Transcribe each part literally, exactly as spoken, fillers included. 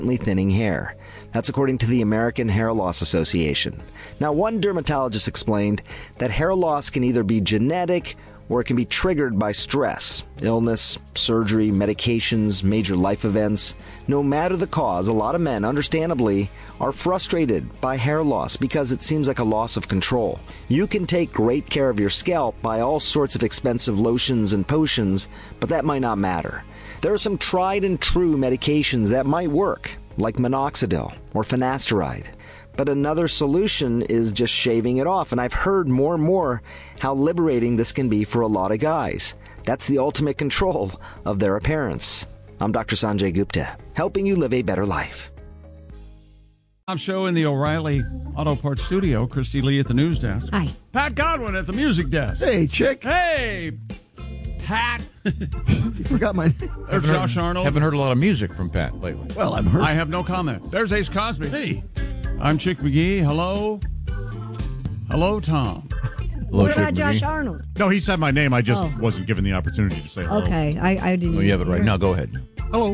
thinning hair. That's according to the American Hair Loss Association. Now, one dermatologist explained that hair loss can either be genetic or it can be triggered by stress, illness, surgery, medications, major life events. No matter the cause, a lot of men, understandably, are frustrated by hair loss because it seems like a loss of control. You can take great care of your scalp by all sorts of expensive lotions and potions, but that might not matter. There are some tried and true medications that might work, like minoxidil or finasteride. But another solution is just shaving it off, and I've heard more and more how liberating this can be for a lot of guys. That's the ultimate control of their appearance. I'm Doctor Sanjay Gupta, helping you live a better life. Show in the O'Reilly Auto Parts studio. Christy Lee at the news desk. Hi. Pat Godwin at the music desk. Hey, chick. Hey, Pat. You forgot my name. There's Josh heard, Arnold. Haven't heard a lot of music from Pat lately. Well, I'm hurt. I have no comment. There's Ace Cosby. Hey. I'm Chick McGee. Hello. Hello, Tom. Hello, what about Chick Josh McGee. Arnold? No, he said my name. I just Oh. wasn't given the opportunity to say hello. Okay, I, I didn't. Oh, you have it right hear. now. Go ahead. Hello.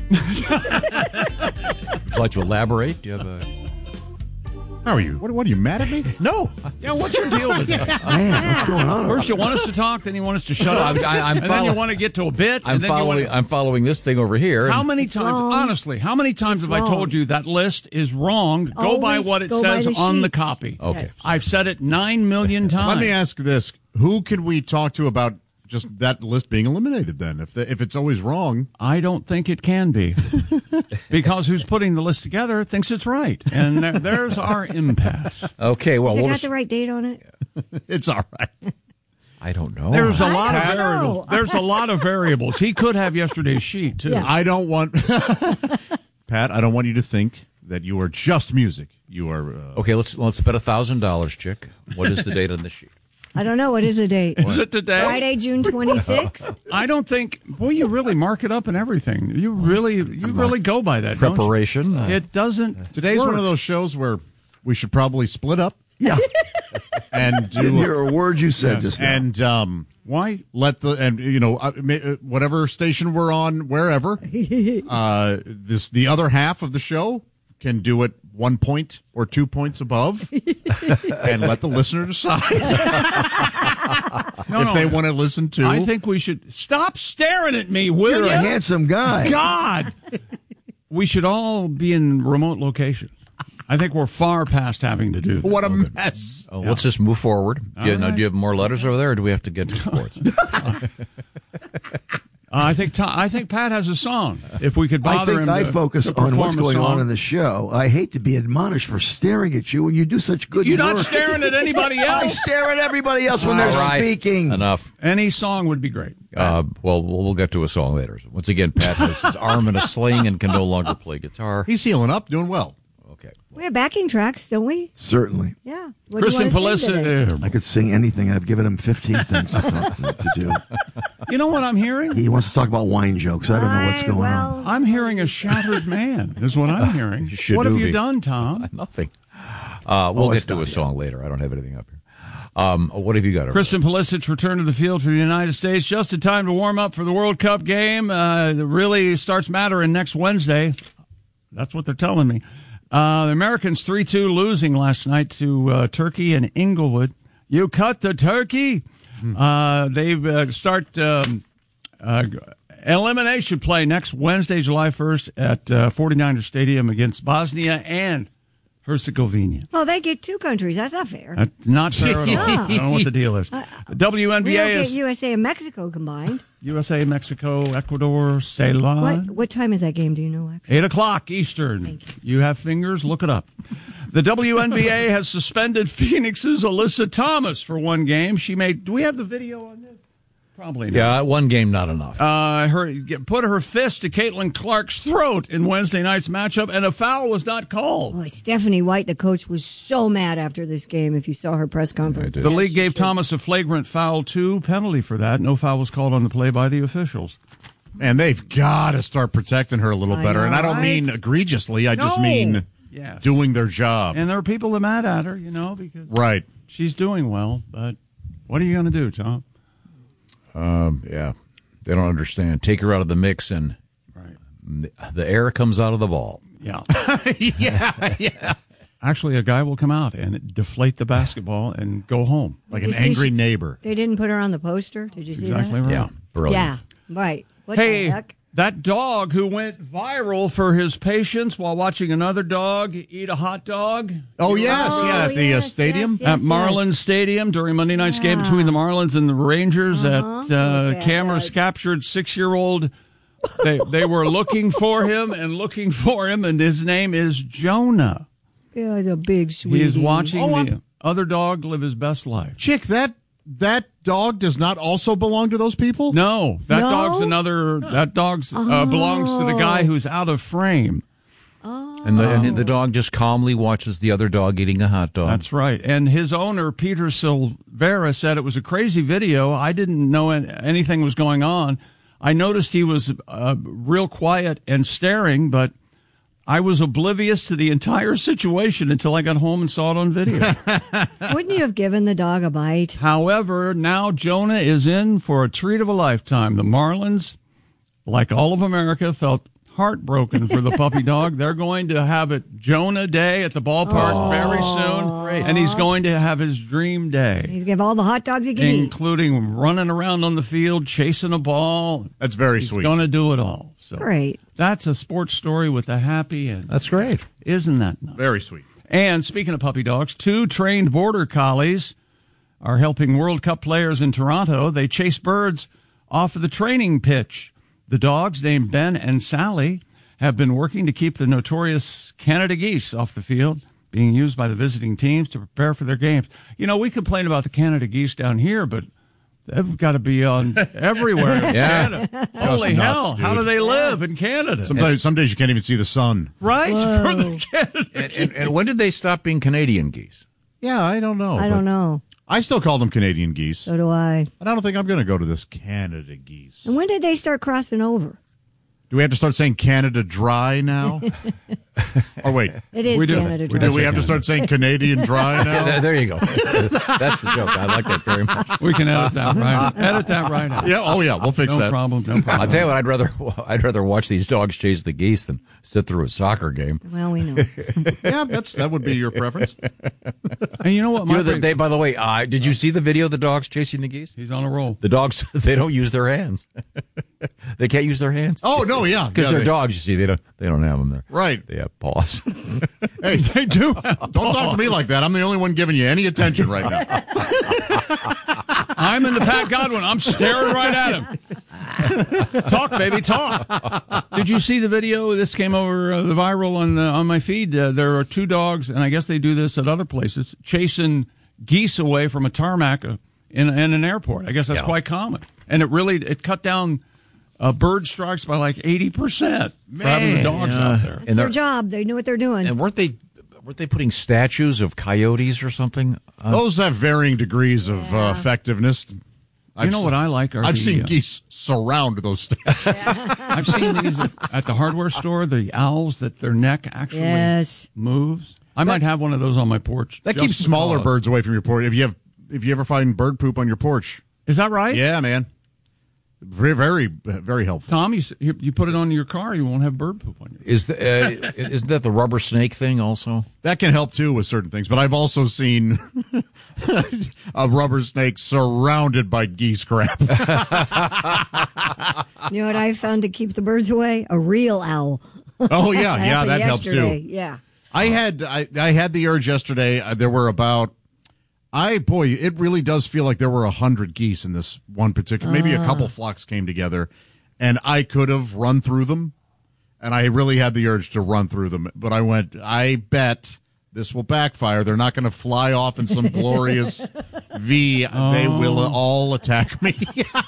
Would you like to elaborate? Do you have a... How are you? What, what are you, mad at me? No. Yeah, what's your deal with that? Man, what's going on? First you want us to talk, then you want us to shut up, I'm- I- I'm and then you follow- want to get to a bit. I'm and then following. You want I'm following this thing over here. How and- many It's times, wrong. honestly, how many times It's have I wrong. told you that list is wrong? Go by Always what it go by says the on the sheets. copy. Okay. Yes. I've said it nine million times. Let me ask this: who can we talk to about just that list being eliminated? Then, if the, if it's always wrong, I don't think it can be. Because who's putting the list together thinks it's right. And there, there's our impasse. Okay. Well, Has it we'll got just- the right date on it? it's all right. I don't know. There's a I lot of don't know. variables. There's a lot of variables. He could have yesterday's sheet, too. Yeah. I don't want Pat. I don't want you to think that you are just music. You are. Uh, Okay. Let's let's bet a thousand dollars, Chick. What is the date on the sheet? I don't know. What is the date? Is it today? Friday, June twenty-sixth. I don't think. Boy, you really mark it up and everything. You really, you really go by that. don't you? Preparation. Uh, It doesn't. Today's work. one of those shows where we should probably split up Yeah. and Didn't do hear a word you said just now. and um. Why? Let the and you know uh, ma- uh, whatever station we're on, wherever. Uh, this the other half of the show can do it one point or two points above, and let the listener decide No, if no. they want to listen to. I think we should stop staring at me, will You're you? a handsome guy. God, we should all be in remote locations. I think we're far past having to do that. What a mess! oh, Let's just move forward. Do you, All now, right. do you have more letters over there, or do we have to get to sports? Uh, I think Tom, I think Pat has a song. If we could I bother think him, I to, focus to on what's perform a going song. on in the show. I hate to be admonished for staring at you when you do such good You're work. not staring at anybody I else. stare at everybody else when All they're right. speaking. Enough. Any song would be great. Uh, well, we'll we'll get to a song later. Once again, Pat has his arm in a sling and can no longer play guitar. He's healing up, doing well. Okay. We have backing tracks, don't we? Certainly. Yeah. What do you Kristen want to sing today? Pelissa. I could sing anything. I've given him fifteen things to, talk, to do. You know what I'm hearing? He wants to talk about wine jokes. I don't know what's I- going well, on. I'm hearing a shattered man. Is what I'm hearing. You should What have do you be. done, Tom? Nothing. Uh, we'll Oh, get it's to done, a yeah. song later. I don't have anything up here. Um, what have you got over Kristen Pulisic's return to the field for the United States just in time to warm up for the World Cup game. Uh, it really starts mattering next Wednesday. That's what they're telling me. Uh, the Americans three two losing last night to uh, Turkey and Inglewood. You cut the turkey. Uh, they uh, start um, uh, elimination play next Wednesday, July first at uh, forty-niners Stadium against Bosnia and Herzegovina. Oh, they get two countries. That's not fair. That's not fair at all. I don't know what the deal is. The W N we B A don't get is U S A and Mexico combined. U S A, Mexico, Ecuador, Ceylon. What what time is that game? Do you know? Actually? Eight o'clock Eastern. You have fingers? Look it up. The W N B A has suspended Phoenix's Alyssa Thomas for one game. She made. Do we have the video on this? Probably not. Yeah, one game, not enough. Uh, her put her fist to Caitlin Clark's throat in Wednesday night's matchup, and a foul was not called. Boy, Stephanie White, the coach, was so mad after this game. If you saw her press conference, did. The Yes, league she gave should. Thomas a flagrant foul two penalty for that. No foul was called on the play by the officials. And they've got to start protecting her a little I better. and I know, don't right? mean egregiously. I just No. mean Yes. doing their job. And there are people that are mad at her, you know, because Right. she's doing well. But what are you going to do, Tom? Um, yeah, they don't understand. Take her out of the mix, and Right. the air comes out of the ball. Yeah. yeah, yeah. Actually, a guy will come out and deflate the basketball and go home. Like Did an you see angry she- neighbor. They didn't put her on the poster. Did you see Exactly that? right. Yeah, brilliant. Yeah, right. What Hey, the heck? that dog who went viral for his patience while watching another dog eat a hot dog Oh, yes, Oh, yeah, at the uh, yes, stadium. yes, yes. at Marlins Stadium during Monday night's game Yeah. between the Marlins and the Rangers. Uh-huh. At uh, Look at cameras that. captured six-year-old. They they were looking for him and looking for him, and his name is Jonah. Yeah, it's a big sweetie. He is watching Oh, the I'm- other dog live his best life. Chick, that that dog does not also belong to those people? No, that No? dog's another. That dog's uh, belongs to the guy who's out of frame. And the, and the dog just calmly watches the other dog eating a hot dog. That's right. And his owner, Peter Silvera, said it was a crazy video. I didn't know an- anything was going on. I noticed he was uh, real quiet and staring, but I was oblivious to the entire situation until I got home and saw it on video. Wouldn't you have given the dog a bite? However, now Jonah is in for a treat of a lifetime. The Marlins, like all of America, felt heartbroken for the puppy dog. They're going to have it Jonah Day at the ballpark very soon, and he's going to have his dream day, He's give all the hot dogs he can eat. including running around on the field, chasing a ball. That's very He's sweet. going to do it all. So Great. that's a sports story with a happy end. That's great. Isn't that nice? Very sweet. And speaking of puppy dogs, two trained border collies are helping World Cup players in Toronto. They chase birds off of the training pitch. The dogs, named Ben and Sally, have been working to keep the notorious Canada geese off the field, being used by the visiting teams to prepare for their games. You know, we complain about the Canada geese down here, but they've got to be on everywhere in Yeah. Canada. Holy nuts, hell, how dude. do they live in Canada? Sometimes, some days you can't even see the sun. right? Whoa. For the Canada And, and, and when did they stop being Canadian geese? Yeah, I don't know. I but don't know. I still call them Canadian geese. So do I. And I don't think I'm going to go to this Canada geese. And when did they start crossing over? Do we have to start saying Canada Dry now? Or wait, It is We do. Canada We Dry. do we have to start saying Canadian Dry now? There, there you go. That's the joke. I like that very much. We can edit that right. Edit that right out. Yeah, oh yeah, we'll fix No that. problem. No problem. I'll tell you what. I'd rather I'd rather watch these dogs chase the geese than sit through a soccer game. Well, we know. Yeah, that's that would be your preference. And you know what? You My know, that favorite- they, by the way, uh, did you see the video of the dogs chasing the geese? he's on a roll. The dogs, they don't use their hands. They can't use their hands. Oh no, yeah, Because yeah, they're they- dogs, you see, they don't they don't have them there. Right. They have paws. Hey, They do. don't talk to me like that. I'm the only one giving you any attention right now. I'm in the Pat Godwin. I'm staring right at him. Talk, baby, talk. Did you see the video? This came over uh, the viral on uh, on my feed. Uh, there are two dogs, and I guess they do this at other places, chasing geese away from a tarmac uh, in, in an airport. I guess that's Yeah. quite common, and it really it cut down uh, bird strikes by like eighty percent for having the dogs out there. And Their they're, job. They knew what they're doing. and weren't they weren't they putting statues of coyotes or something? Uh, Those have varying degrees of uh, effectiveness. I've You know se- what I like are I've the, seen uh, geese surround those statues. I've seen these at, at the hardware store, the owls that their neck actually Yes. moves. I might have one of those on my porch. That just keeps smaller because. birds away from your porch. If you have, if you ever find bird poop on your porch, Is that right? yeah, man, very, very, very helpful. Tom, you, s- you you put it on your car, you won't have bird poop on your car. is the, uh, isn't that the rubber snake thing also? That can help too with certain things. But I've also seen a rubber snake surrounded by geese crap. You know what I found to keep the birds away? A real owl. Oh yeah, That yeah, happened that helps yesterday. too. Yeah. I had I, I had the urge yesterday. Uh, there were about I boy, it really does feel like there were a hundred geese in this one particular. Maybe a couple flocks came together, and I could have run through them, and I really had the urge to run through them. But I went. I bet this will backfire. They're not going to fly off in some glorious V. They will all attack me,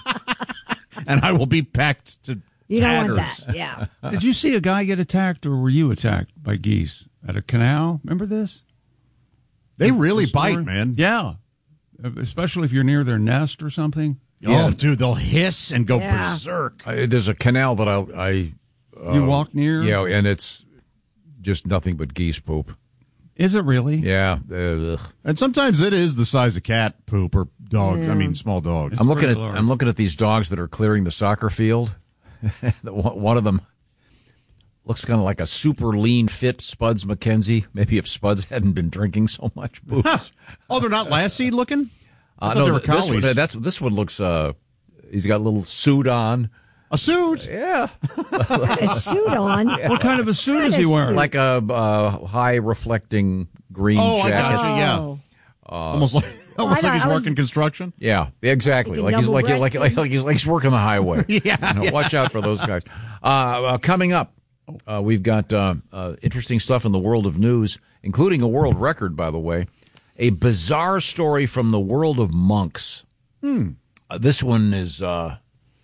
and I will be packed to You don't tatters. want that. Yeah. Did you see a guy get attacked, or were you attacked by geese at a canal? Remember this? They really The story? bite, man. Yeah, especially if you're near their nest or something. Oh, dude, they'll hiss and go Yeah. berserk. I, there's a canal that I, I you walk near. yeah, and it's just nothing but geese poop. Is it really? Yeah, uh, ugh. And sometimes it is the size of cat poop or dog. I mean, small dogs. I'm looking at pretty large. I'm looking at these dogs that are clearing the soccer field. The one one of them, looks kind of like a super lean fit Spuds McKenzie. Maybe if Spuds hadn't been drinking so much booze. Huh. Oh, they're not Lassie looking? I Uh, thought no, they were th- this one, collies. that's this one looks. Uh, he's got a little suit on. A suit? Yeah, A suit on. What kind of a suit is he wearing? like a uh, high reflecting green Oh, I jacket. got you, yeah. Oh. almost like almost I like he's thought- I was- working construction. Yeah, exactly. Like Like a he's like, double like, like, like he's like he's working the highway. Yeah, You know, watch out for those guys. Uh, uh, coming up, uh, we've got uh, uh, interesting stuff in the world of news, including a world record, by the way. A bizarre story from the world of monks. Hmm. Uh, this one is uh,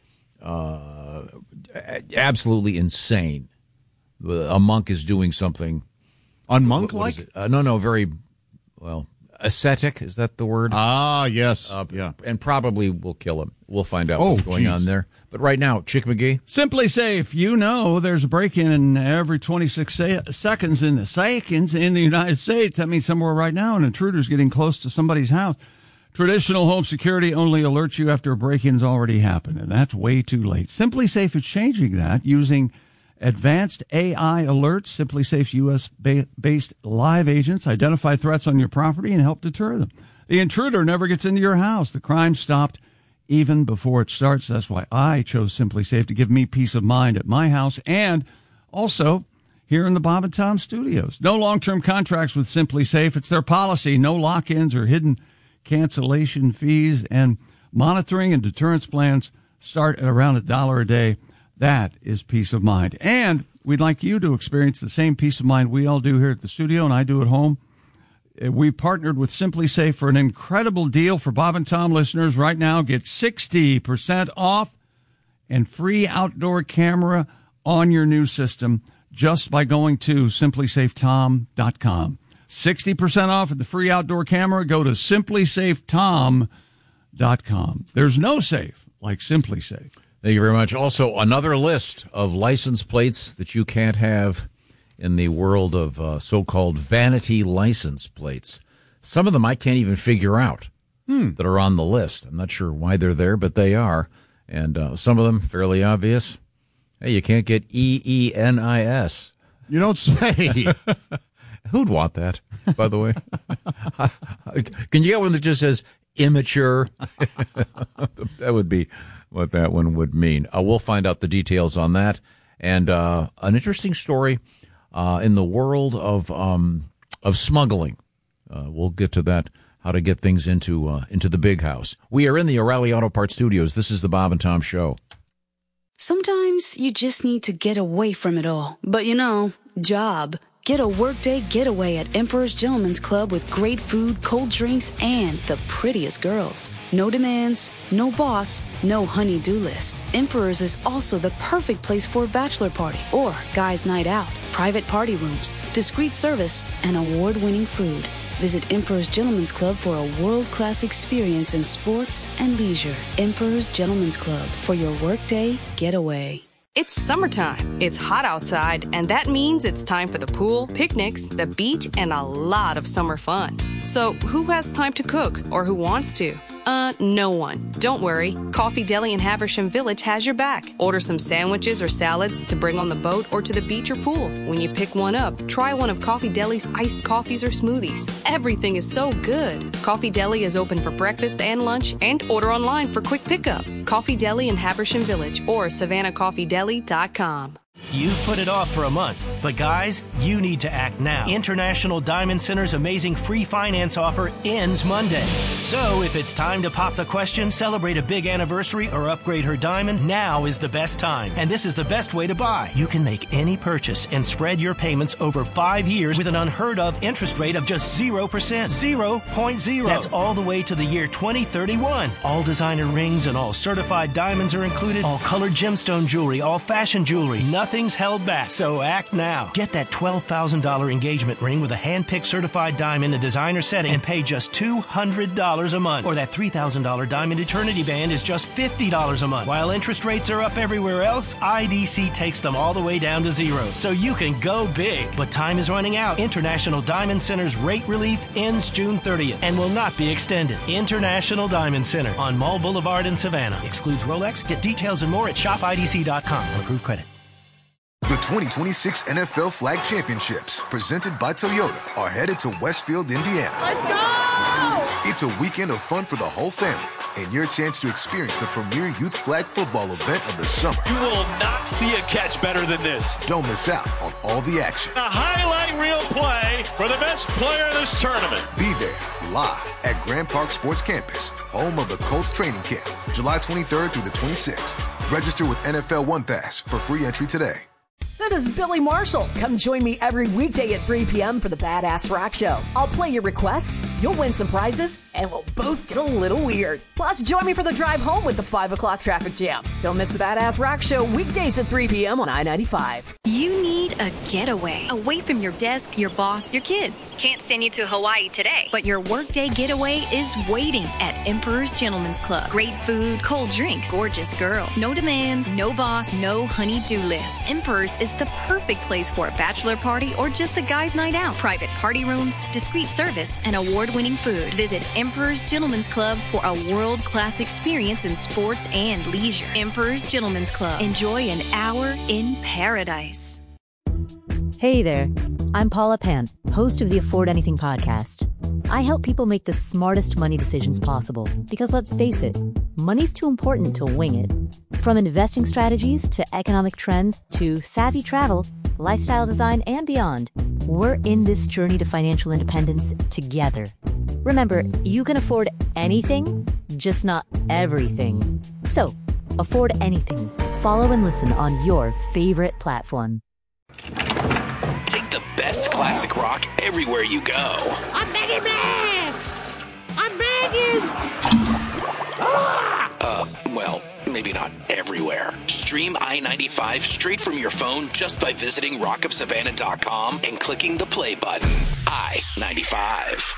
uh, absolutely insane. A monk is doing something. Unmonk What is like? it? Uh, no, no, very well ascetic. Is that the word? Ah, yes. Uh, yeah. and probably will kill him. We'll find out Oh, what's going geez. on there. But right now, Chick McGee. Simply Safe. You know there's a break-in every twenty-six se- seconds in the seconds in the United States. That means somewhere right now an intruder's getting close to somebody's house. Traditional home security only alerts you after a break-in's already happened, and that's way too late. Simply Safe is changing that using advanced A I alerts. Simply Safe's U S-based live agents identify threats on your property and help deter them. The intruder never gets into your house. The crime stopped even before it starts. That's why I chose Simply Safe to give me peace of mind at my house and also here in the Bob and Tom studios. No long-term contracts with Simply Safe. It's their policy. No lock-ins or hidden cancellation fees, and monitoring and deterrence plans start at around a dollar a day. That is peace of mind. And we'd like you to experience the same peace of mind we all do here at the studio and I do at home. We partnered with Simply Safe for an incredible deal for Bob and Tom listeners. Right now, get sixty percent off and free outdoor camera on your new system just by going to simply safe tom dot com. sixty percent off of the free outdoor camera. Go to simply safe tom dot com. There's no safe like Simply Safe. Thank you very much. Also, another list of license plates that you can't have in the world of uh, so-called vanity license plates. Some of them I can't even figure out hmm. that are on the list. I'm not sure why they're there, but they are. And uh, some of them fairly obvious. Hey, you can't get E E N I S. You don't say. Who'd want that, by the way? Can you get one that just says immature? That would be what that one would mean. Uh, we'll find out the details on that. And uh, an interesting story uh, in the world of um, of smuggling. Uh, we'll get to that, how to get things into uh, into the big house. We are in the O'Reilly Auto Parts studios. This is the Bob and Tom Show. Sometimes you just need to get away from it all. But you know, job. Get a workday getaway at Emperor's Gentleman's Club with great food, cold drinks, and the prettiest girls. No demands, no boss, no honey-do list. Emperor's is also the perfect place for a bachelor party or guys' night out. Private party rooms, discreet service, and award-winning food. Visit Emperor's Gentleman's Club for a world-class experience in sports and leisure. Emperor's Gentleman's Club for your workday getaway. It's summertime. It's hot outside, and that means it's time for the pool, picnics, the beach, and a lot of summer fun. So who has time to cook, or who wants to? Uh, no one. Don't worry. Coffee Deli in Haversham Village has your back. Order some sandwiches or salads to bring on the boat or to the beach or pool. When you pick one up, try one of Coffee Deli's iced coffees or smoothies. Everything is so good. Coffee Deli is open for breakfast and lunch, and order online for quick pickup. Coffee Deli in Haversham Village or savannah coffee deli dot com. You've put it off for a month, but guys, you need to act now. International Diamond Center's amazing free finance offer ends Monday. So if it's time to pop the question, celebrate a big anniversary, or upgrade her diamond, now is the best time. And this is the best way to buy. You can make any purchase and spread your payments over five years with an unheard of interest rate of just zero percent. zero point zero. That's all the way to the year twenty thirty-one. All designer rings and all certified diamonds are included. All colored gemstone jewelry, all fashion jewelry. Nothing Nothing's held back, so act now. Get that twelve thousand dollars engagement ring with a hand-picked certified diamond in designer setting and pay just two hundred dollars a month. Or that three thousand dollars diamond eternity band is just fifty dollars a month. While interest rates are up everywhere else, I D C takes them all the way down to zero, so you can go big. But time is running out. International Diamond Center's rate relief ends June thirtieth and will not be extended. International Diamond Center on Mall Boulevard in Savannah. Excludes Rolex. Get details and more at shop I D C dot com on approved credit. The twenty twenty-six N F L Flag Championships, presented by Toyota, are headed to Westfield, Indiana. Let's go! It's a weekend of fun for the whole family and your chance to experience the premier youth flag football event of the summer. You will not see a catch better than this. Don't miss out on all the action. A highlight reel play for the best player in this tournament. Be there live at Grand Park Sports Campus, home of the Colts training camp, July twenty-third through the twenty-sixth. Register with N F L One Pass for free entry today. This is Billy Marshall. Come join me every weekday at three p.m. for the Badass Rock Show. I'll play your requests, you'll win some prizes, and we'll both get a little weird. Plus, join me for the drive home with the five o'clock traffic jam. Don't miss the Badass Rock Show weekdays at three p.m. on I ninety-five. You need a getaway away from your desk, your boss, your kids. Can't send you to Hawaii today, but your workday getaway is waiting at Emperor's Gentleman's Club. Great food, cold drinks, gorgeous girls. No demands, no boss, no honey-do list. Emperor's is the perfect place for a bachelor party or just a guy's night out. Private party rooms, discreet service, and award-winning food. Visit Emperor's Gentleman's Club for a world-class experience in sports and leisure. Emperor's Gentleman's Club. Enjoy an hour in paradise. Hey there, I'm Paula Pant, host of the Afford Anything podcast. I help people make the smartest money decisions possible because, let's face it, money's too important to wing it. From investing strategies to economic trends to savvy travel, lifestyle design, and beyond, we're in this journey to financial independence together. Remember, you can afford anything, just not everything. So, afford anything. Follow and listen on your favorite platform. Take the best classic rock everywhere you go. I'm begging, man! I'm begging! Ah! Uh, well, maybe not everywhere. Stream I ninety-five straight from your phone just by visiting rock of savannah dot com and clicking the play button. I ninety-five.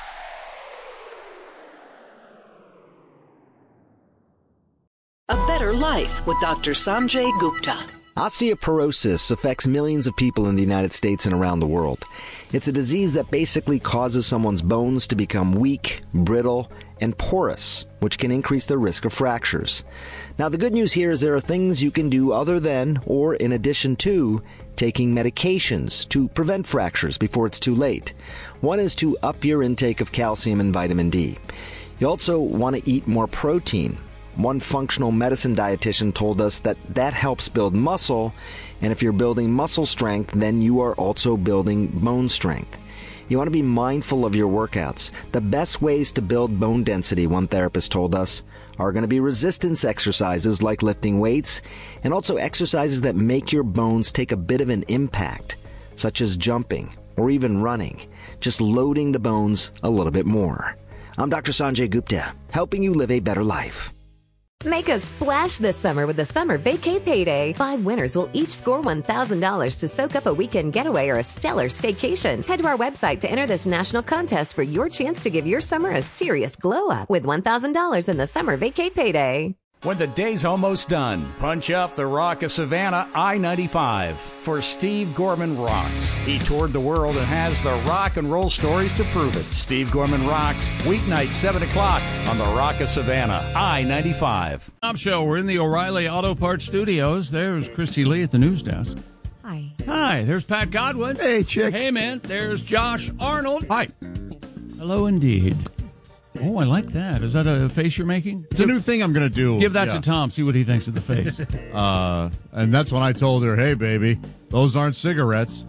A Better Life with Doctor Sanjay Gupta. Osteoporosis affects millions of people in the United States and around the world. It's a disease that basically causes someone's bones to become weak, brittle, and porous, which can increase the risk of fractures. Now, the good news here is there are things you can do other than, or in addition to, taking medications to prevent fractures before it's too late. One is to up your intake of calcium and vitamin D. You also want to eat more protein. One functional medicine dietitian told us that that helps build muscle, and if you're building muscle strength, then you are also building bone strength. You want to be mindful of your workouts. The best ways to build bone density, one therapist told us, are going to be resistance exercises like lifting weights, and also exercises that make your bones take a bit of an impact, such as jumping or even running, just loading the bones a little bit more. I'm Doctor Sanjay Gupta, helping you live a better life. Make a splash this summer with the Summer Vacay Payday. Five winners will each score one thousand dollars to soak up a weekend getaway or a stellar staycation. Head to our website to enter this national contest for your chance to give your summer a serious glow up with one thousand dollars in the Summer Vacay Payday. When the day's almost done, punch up the Rock of Savannah I ninety-five for Steve Gorman Rocks. He toured the world and has the rock and roll stories to prove it. Steve Gorman Rocks, weeknight, seven o'clock on the Rock of Savannah I ninety-five. Tom Show, we're in the O'Reilly Auto Parts Studios. There's Christy Lee at the news desk. Hi. Hi, there's Pat Godwin. Hey, chick. Hey, man. There's Josh Arnold. Hi. Hello, indeed. Oh, I like that. Is that a face you're making? It's a new thing I'm going to do. Give that yeah. to Tom. See what he thinks of the face. uh, and that's when I told her, hey, baby, those aren't cigarettes.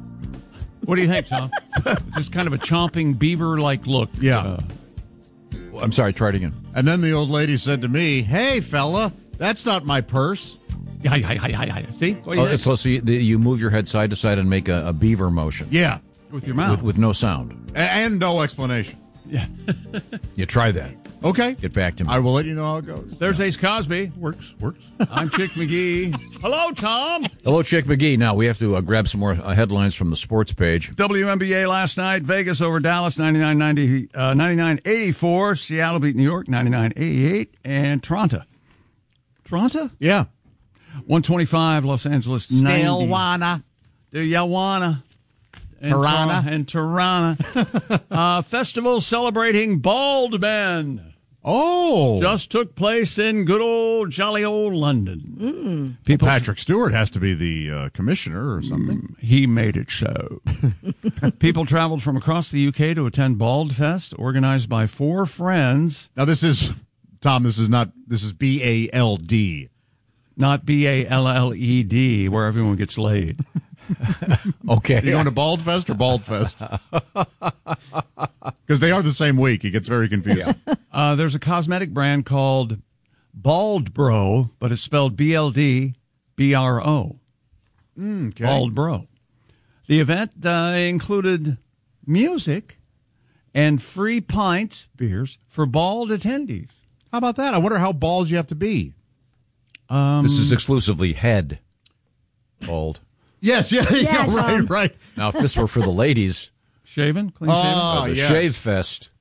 What do you think, Tom? Just kind of a chomping beaver-like look. Yeah. Uh, I'm sorry, try it again. And then the old lady said to me, hey, fella, that's not my purse. Yeah, yeah, yeah, yeah, yeah. See? What do you Oh, think? so, so you, you move your head side to side and make a, a beaver motion. Yeah. With your mouth. With, with no sound. A- and no explanation. Yeah. You try that. Okay. Get back to me. I will let you know how it goes. There's Ace Cosby. Works, works. I'm Chick McGee. Hello, Tom. Hello, Chick McGee. Now, we have to uh, grab some more uh, headlines from the sports page. W N B A last night. Vegas over Dallas, ninety-nine ninety, uh, ninety-nine eighty-four. Seattle beat New York, ninety-nine eighty-eight. And Toronto. Toronto? Yeah. one twenty-five, Los Angeles, ninety. Still wanna. Do ya wanna? And Tirana. Tar- and Tirana. uh, festival celebrating bald men. Oh. Just took place in good old, jolly old London. Mm. People, well, Patrick Stewart has to be the uh, commissioner or something. He made it so. People traveled from across the U K to attend Bald Fest, organized by four friends. Now, this is, Tom, this is not, this is B A L D. Not B A L L E D, where everyone gets laid. Okay. Are you going to Bald Fest or Bald Fest? Because they are the same week. It gets very confusing. Uh, there's a cosmetic brand called Bald Bro, but it's spelled B L D B R O. Mm, okay. Bald Bro. The event uh, included music and free pints, beers, for bald attendees. How about that? I wonder how bald you have to be. Um, This is exclusively head bald. Yes, yeah, yeah, Yeah, right, Tom. right. Now, if this were for the ladies, shaven, clean shaven. Oh, uh, the yes. Shave Fest,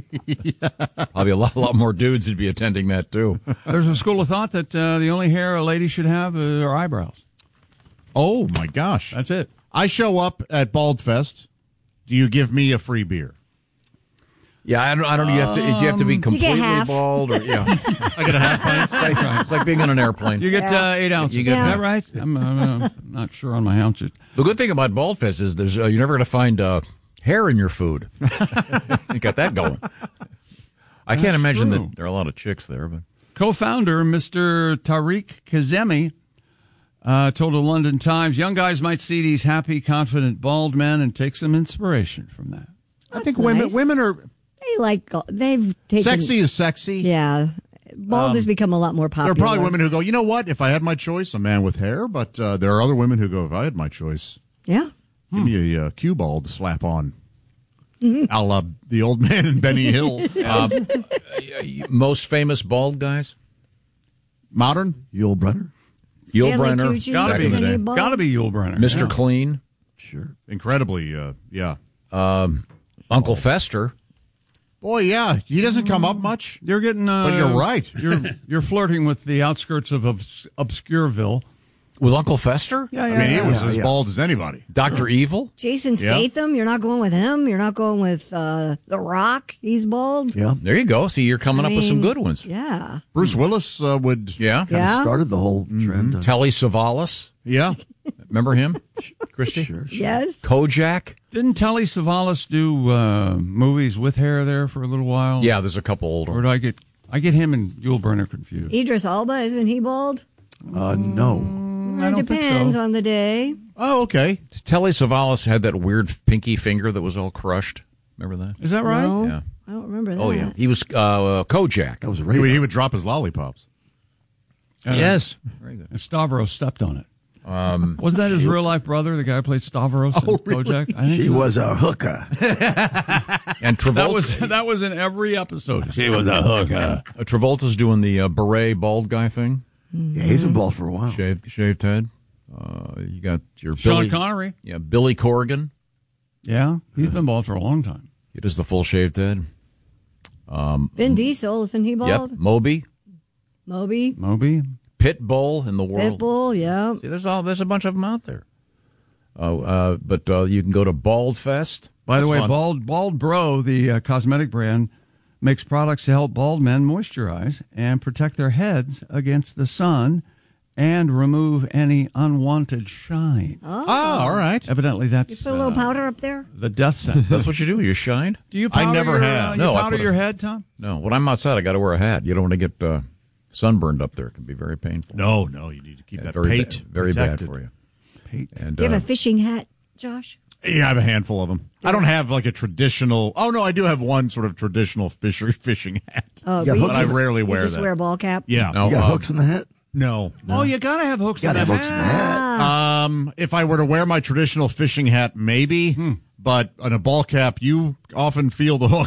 probably a lot, lot more dudes would be attending that too. There's a school of thought that uh, the only hair a lady should have are eyebrows. Oh, my gosh. That's it. I show up at Bald Fest. Do you give me a free beer? Yeah, I don't. I don't. You have to. You have to be get completely half. bald, or yeah. I get a half pint. It's like, it's like being on an airplane. You get uh, eight ounces. You get Is that half. right? I'm, I'm uh, not sure on my ounces. The good thing about Bald Fest is there's uh, you're never going to find uh, hair in your food. You got that going. I can't That's imagine true. that there are a lot of chicks there, but Co-founder Mister Tariq Kazemi uh, told the London Times, young guys might see these happy, confident, bald men and take some inspiration from that. I think That's women nice. women are They like they've taken sexy is sexy. Yeah, bald Um, has become a lot more There popular. are probably women who go, you know what? If I had my choice, a man with hair. But uh, there are other women who go, if I had my choice, Yeah. give me a uh, cue ball to slap on. A la the old man in Benny Hill. um, most famous bald guys, Modern? Yul Brynner. Yul Stanley Brynner, Tucci, Gotta back be, in the isn't he day. bald? gotta be Yul Brynner. Mister Yeah. Clean, Sure. Incredibly, uh, yeah. um, Uncle Fester. Boy, yeah. He doesn't come up much. You're getting, uh, But you're right. you're you're flirting with the outskirts of obs- Obscureville. With Uncle Fester? Yeah, I mean, he was yeah, as yeah. bald as anybody. Doctor Evil? Jason Yeah. Statham, you're not going with him. You're not going with uh, The Rock. He's bald. Yeah. There you go. See, you're coming I up with some mean, good ones. Yeah. Bruce Willis uh, would. Yeah? Kind Yeah. of started the whole trend. uh, Telly Savalas. Yeah. Remember him? Christy? Sure, sure. Yes. Kojak? Didn't Telly Savalas do uh, movies with hair there for a little while? Yeah, there's a couple older. Or do I get I get him and Yul Brynner confused? Idris Elba, isn't he bald? Uh, no. I It don't think depends so. on the day. Oh, okay. Telly Savalas had that weird pinky finger that was all crushed. Remember that? Is that right? No, Yeah. I don't remember that. Oh, yeah. He was uh, Kojak. That was a He would, he radar. would drop his lollipops. Uh, Yes. Very good. And Stavros stepped on it. Um, Wasn't that his real life brother, the guy who played Stavros Oh, in Kojak? I think She so. was a hooker. and Travolta. That was that was in every episode. She was a hooker. uh, Travolta's doing the uh, beret bald guy thing. Yeah, he's been bald for a while. Shaved, shaved head. Uh, you got your Sean Billy, Connery. Yeah, Billy Corgan. Yeah, he's been bald for a long time. He does the full shaved head. Um, Vin Diesel, isn't he bald? Yep. Moby, Moby, Moby, Pitbull in the world. Pitbull, yeah. See, there's all there's a bunch of them out there. Uh, uh, but uh, you can go to Bald Fest. By That's the way, fun. Bald Bald Bro, the uh, cosmetic brand, makes products to help bald men moisturize and protect their heads against the sun and remove any unwanted shine. Oh. Ah, all right. Evidently, that's You put a little uh, powder up there? the death sentence. That's what you do. You shine. Do you I powder never your, have. Uh, you No, I powder put a- your head, Tom? No, when I'm outside, I got to wear a hat. You don't want to get uh, sunburned up there. It can be very painful. No, no, you need to keep Yeah, that very pate bad, very protected. bad for you. Pate. And Do you have uh, a fishing hat, Josh? Yeah, I have a handful of them. I don't have like a traditional. Oh no, I do have one sort of traditional fisher fishing hat. Oh, You got but you hooks but I just- rarely you wear just that. wear a ball cap? Yeah. No, You got uh, hooks in the hat? No. Oh, you got to have hooks Gotta in have the hooks in the hat. hat. Um, if I were to wear my traditional fishing hat, maybe. Hmm. But on a ball cap, you often feel the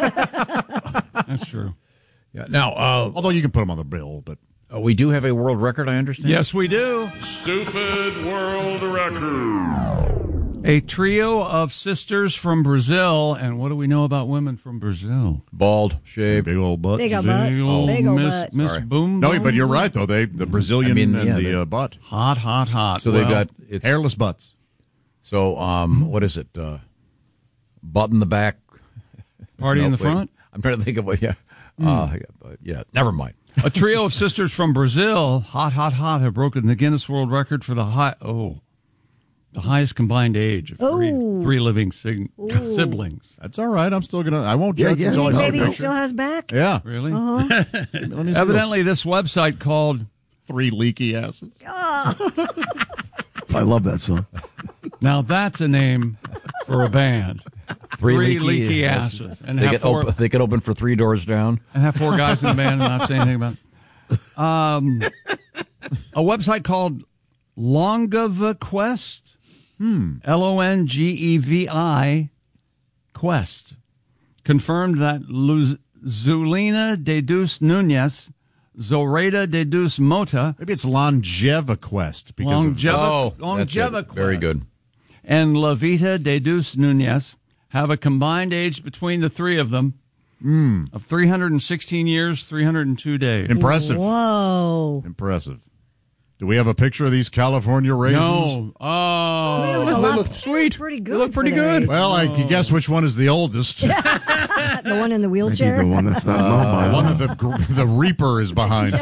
hook. That's true. yeah. Now, uh, Although you can put them on the bill, but uh, we do have a world record, I understand. Yes, we do. Stupid world record. A trio of sisters from Brazil. And what do we know about women from Brazil? Bald, shaved. big old butt. Big old butt. Big old Big old Miss, butt. Miss Sorry. Boom No, Boom. but you're right though. They the Brazilian I mean, and yeah, the they- uh, butt, Hot, hot, hot. So they've Well, got it's hairless butts. So, um, what is it? Uh, butt in the back, party No, in the wait. front. I'm trying to think of what. Yeah, Uh, yeah, but yeah, never mind. A trio of sisters from Brazil, hot, hot, hot, have broken the Guinness World Record for the high, oh, the highest combined age of three, Oh. three living sig- siblings. That's all right. I'm still gonna. I won't Yeah, judge yeah. until I see a Maybe he picture. still has back. Yeah. Really? Uh-huh. Let me see Evidently, this website called those three leaky asses. I love that song. Now that's a name for a band. Three, Three leaky, leaky asses. asses. And they have get four- open, they get open for three doors down. And have four guys in the band and not say anything about it. Um, a website called Longevi Quest. Hmm. L O N G E V I Quest confirmed that Luz- Zulina de Deus Nunez, Zoraida de Deus Mota, Maybe it's Longeva Quest because of Longeva, Oh, that's Longeva it. Quest, Very good. and La Vita de Deus Nunez have a combined age between the three of them Mm. of three hundred sixteen years, three hundred two days. Impressive. Whoa. Impressive. Do we have a picture of these California raisins? No. Oh, They look a they lot- look sweet. Pretty good. They look for pretty their good. age. Well, I can guess which one is the oldest. The one in the Maybe wheelchair. the one that's not mobile. The one that the, gr- the Reaper is behind.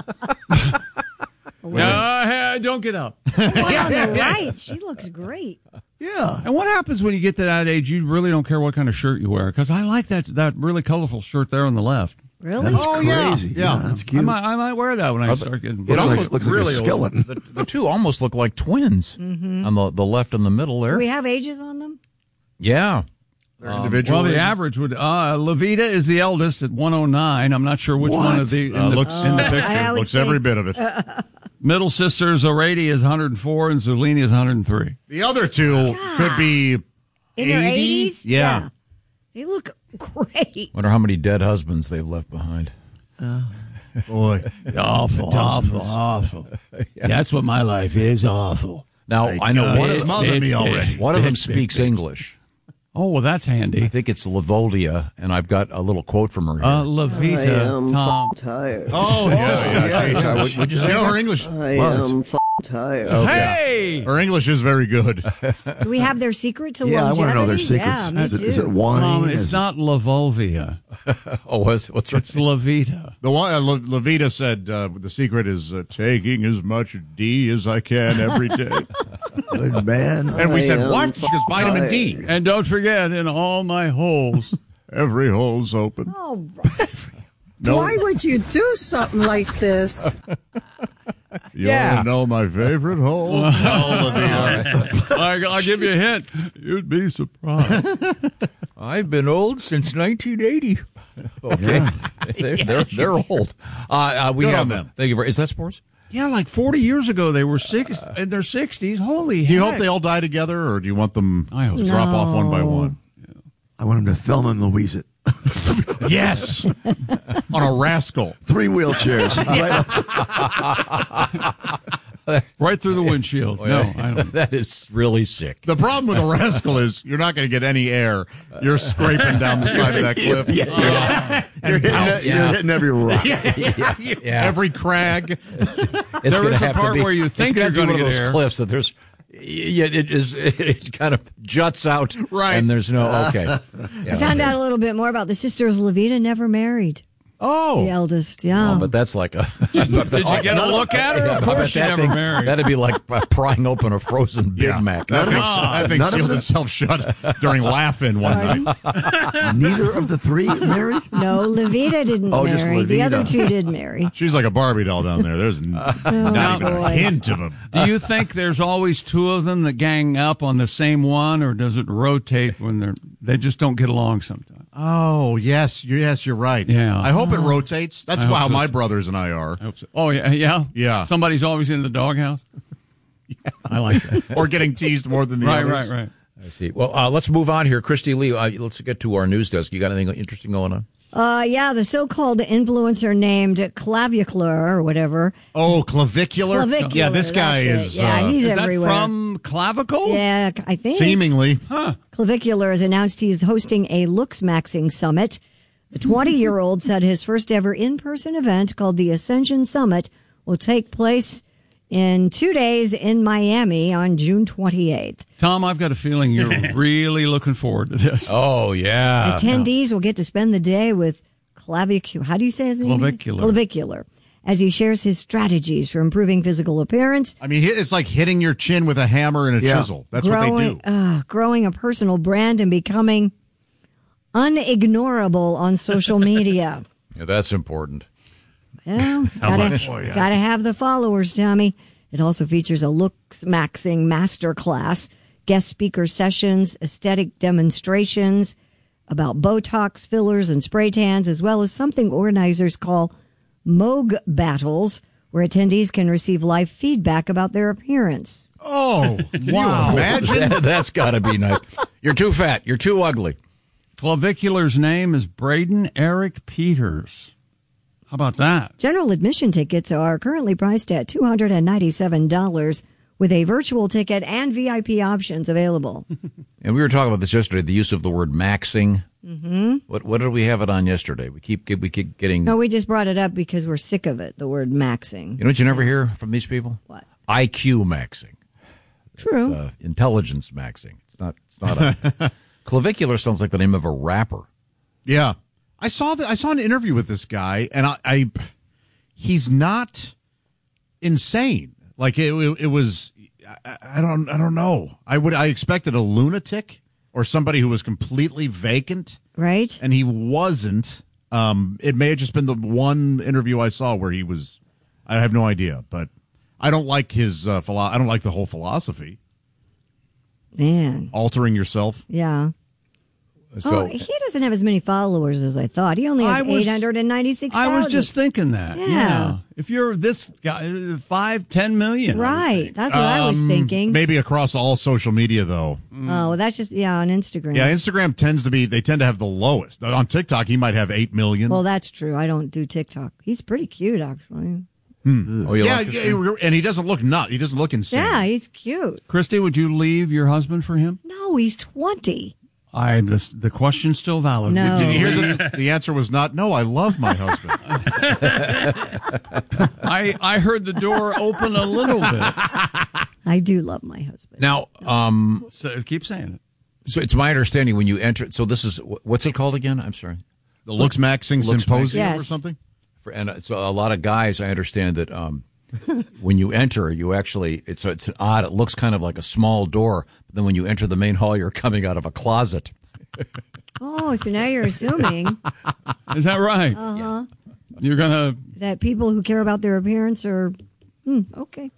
No, hey, don't get up. Oh, on the right. She looks great. Yeah. And what happens when you get to that age? You really don't care what kind of shirt you wear. Because I like that that really colorful shirt there on the left. Really? That's Oh, yeah. crazy. Yeah. That's I cute. might, I might wear that when I Are start getting. It Looks like- almost looks like a really skeleton. The, the two almost look like twins on the, the left and the middle there. Do we have ages on them? Yeah. They're individual. Well, the ages. average would. Uh, Levita is the eldest at one oh nine. I'm not sure which What? one of the. In, Uh, the, looks in the I picture. always looks say- every bit of it. Middle sister Zoraida is one hundred four and Zulini is one hundred three. The other two could be In their eighty. eighties? Yeah. They look great. Wonder how many dead husbands they've left behind. Boy. Awful, awful, awful. Yeah, that's what my life is. Awful. Now, I know God, one you of, smothered me already. one of them Big, big, speaks big. English. Oh, well, that's I handy. think it's Lavoldia, and I've got a little quote from her here. Uh, Levita, Tom. tired. Oh, yeah, yeah. yeah. yeah. Would- would you say know that? her English? I was. am f- tired. Hey! Her English is very good. Do we have their secret to Yeah, I longevity? want to know their Yeah, secrets. me is, it, too. is it wine? Tom, Is it's it- not Lavolvia. oh, what's, what's her It's Levita. The one uh, Le- Levita said uh, the secret is uh, taking as much D as I can every day. Good man. And we I said, am what? She goes, vitamin D. And don't forget, in all my holes. Every hole's open. Oh, right. No, Why would you do something like this? you Yeah. want to know my favorite hole? No, Levita. I, I'll give you a hint. You'd be surprised. I've been old since nineteen eighty. Okay, they're, they're, they're old. Uh, uh, we Good have on them. Thank you. For, is that sports? Yeah, like forty years ago, they were six in their sixties. Holy Do you heck. hope they all die together, or do you want them I hope to so. drop off one by No. one? I want him to Thelma and Louise it. Yes. On a rascal. Three wheelchairs. Right up. Right through the windshield. No, I don't. That is really sick. The problem with a rascal is you're not going to get any air. You're scraping down the side of that cliff. Yeah, yeah. And You're, hitting, bounce. you're hitting every rock. yeah, yeah. Every crag. It's There gonna is a have to part be- where you it's think gonna you're have to be gonna one of get those air. cliffs that there's. Yeah, it is. It kind of juts out, Right. And there's no okay. I Yeah, found okay. out a little bit more about the sisters. Levita never married. Oh. The eldest, yeah. Oh, but that's like a. Did you get a look at her? Yeah, Of I bet course she that never thing- married. That'd be like prying open a frozen Big Yeah. Mac. That thing, on. that thing None of sealed them- itself shut during laughing one night. Neither of the three married? No, Levita didn't Oh, just marry. The Levita. other two did marry. She's like a Barbie doll down there. There's n- not even a boy. hint of a. Do you think there's always two of them that gang up on the same one, or does it rotate when they're they just don't get along sometimes? Oh, yes. Yes, you're right. Yeah. I hope it rotates. That's I hope how so. my brothers and I are. I hope so. Oh yeah, yeah, Yeah. Somebody's always in the doghouse. I like that. Or getting teased more than the Right, others. right, right. I see. Well, uh, let's move on here, Christy Lee. Uh, let's get to our news desk. You got anything interesting going on? Uh, yeah, the so-called influencer named Clavicular or whatever. Oh, clavicular? Clavicular, Yeah, this guy that's is. it. Yeah, uh, he's Is that everywhere. from clavicle? Yeah, I think. seemingly. Huh. Clavicular has announced he's hosting a looks maxing summit. The twenty-year-old said his first ever in-person event called the Ascension Summit will take place in two days in Miami on June twenty-eighth. Tom, I've got a feeling you're really looking forward to this. Oh yeah. Attendees will get to spend the day with clavicular. How do you say his name? Clavicular. Clavicular. As he shares his strategies for improving physical appearance. I mean, it's like hitting your chin with a hammer and a Yeah. chisel. That's growing, what they do. Uh, growing a personal brand and becoming unignorable on social media. Yeah, that's important. Well, How gotta, much? Oh, yeah. gotta have the followers, Tommy. It also features a looks maxing masterclass, guest speaker sessions, aesthetic demonstrations about Botox, fillers, and spray tans, as well as something organizers call Moog Battles, where attendees can receive live feedback about their appearance. Oh, wow. Imagine? That, that's got to be nice. You're too fat. You're too ugly. Clavicular's name is Braden Eric Peters. How about that? General admission tickets are currently priced at two hundred ninety-seven dollars with a virtual ticket and V I P options available. And we were talking about this yesterday, the use of the word maxing. Mm-hmm. What what did we have it on yesterday? We keep we keep getting. No, we just brought it up because we're sick of it, the word maxing. You know what you never hear from these people? What? I Q maxing. True. Uh, intelligence maxing. It's not. It's not. A, clavicular sounds like the name of a rapper. Yeah, I saw that. I saw an interview with this guy, and I, I he's not insane. Like it, it, it was. I, I don't. I don't know. I would. I expected a lunatic or somebody who was completely vacant, right? And he wasn't. Um, it may have just been the one interview I saw where he was. I have no idea, but I don't like his. Uh, philo- I don't like the whole philosophy. Man, altering yourself. Yeah. So, oh, he doesn't have as many followers as I thought. He only has I was- eight hundred ninety-six. I was just thinking that. Yeah. Yeah. If you're this guy, five, ten million. Right. That's what I was Um, thinking. Maybe across all social media, though. Oh, well, that's just, yeah, on Instagram. Yeah, Instagram tends to be, they tend to have the lowest. On TikTok, he might have eight million. Well, that's true. I don't do TikTok. He's pretty cute, actually. Hmm. Oh, you yeah, like this yeah, and he doesn't look nut. He doesn't look insane. Yeah, he's cute. Christy, would you leave your husband for him? No, he's twenty. I the, the question's still valid. No. Did you hear that the answer was not, no, I love my husband. I I heard the door open a little bit. I do love my husband. now, um, So keep saying it. so it's my understanding when you enter. So this is what's it called again? I'm sorry. The Looks Maxing Looks Symposium Maxing. or something? For, and so a lot of guys, I understand that um, when you enter, you actually it's it's odd. It looks kind of like a small door, but then when you enter the main hall, you're coming out of a closet. Oh, so now you're assuming Is that right? uh-huh, You're gonna. that people who care about their appearance are, hmm, okay.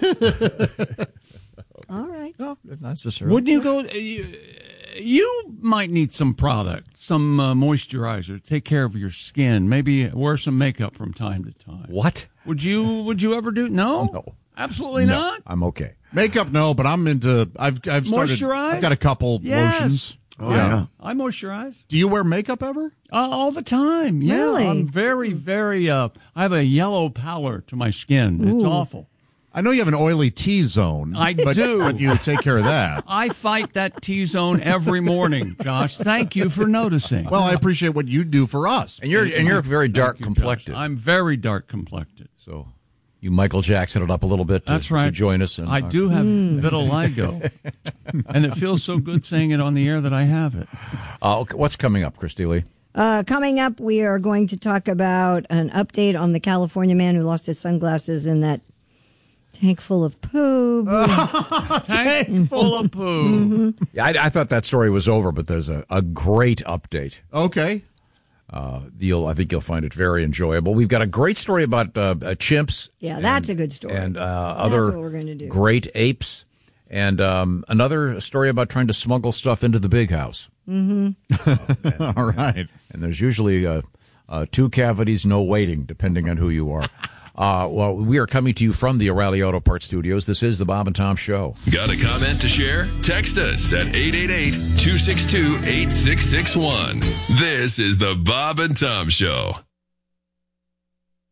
All right. No, not necessarily. Wouldn't you go? You, you might need some product, some uh, moisturizer. Take care of your skin. Maybe wear some makeup from time to time. What? Would you? Would you ever do? No. No. Absolutely No, not. I'm okay. Makeup, no, but I'm into, I've, I've started, Moisturize? I've got a couple Yes. lotions. Oh, yeah. I moisturize. Do you wear makeup ever? Uh, all the time. Yeah, Really? I'm very, very. Uh, I have a yellow pallor to my skin. It's Ooh. awful. I know you have an oily T-zone. I but, do. But you take care of that. I fight that T-zone every morning, Josh. Thank you for noticing. Well, I appreciate what you do for us. And you're and you're very dark Thank you, complected. Josh. I'm very dark complected. So you Michael Jackson it up a little bit to, That's right. to join us. And, I do have Hmm. vitiligo, and it feels so good saying it on the air that I have it. Uh, okay, what's coming up, Christy Lee? Uh, coming up, we are going to talk about an update on the California man who lost his sunglasses in that tank full of poo. Tank full of poo. Mm-hmm. Yeah, I, I thought that story was over, but there's a, a great update. Okay. Uh, you'll, I think you'll find it very enjoyable. We've got a great story about uh, uh, chimps. Yeah, that's a good story. And uh, That's other what we're gonna do. great apes. And um, another story about trying to smuggle stuff into the big house. Mm-hmm. All right. And there's usually uh, uh, two cavities, no waiting, depending on who you are. Uh, well, we are coming to you from the O'Reilly Auto Parts Studios. This is the Bob and Tom Show. Got a comment to share? Text us at eight eight eight, two six two, eight six six one. This is the Bob and Tom Show.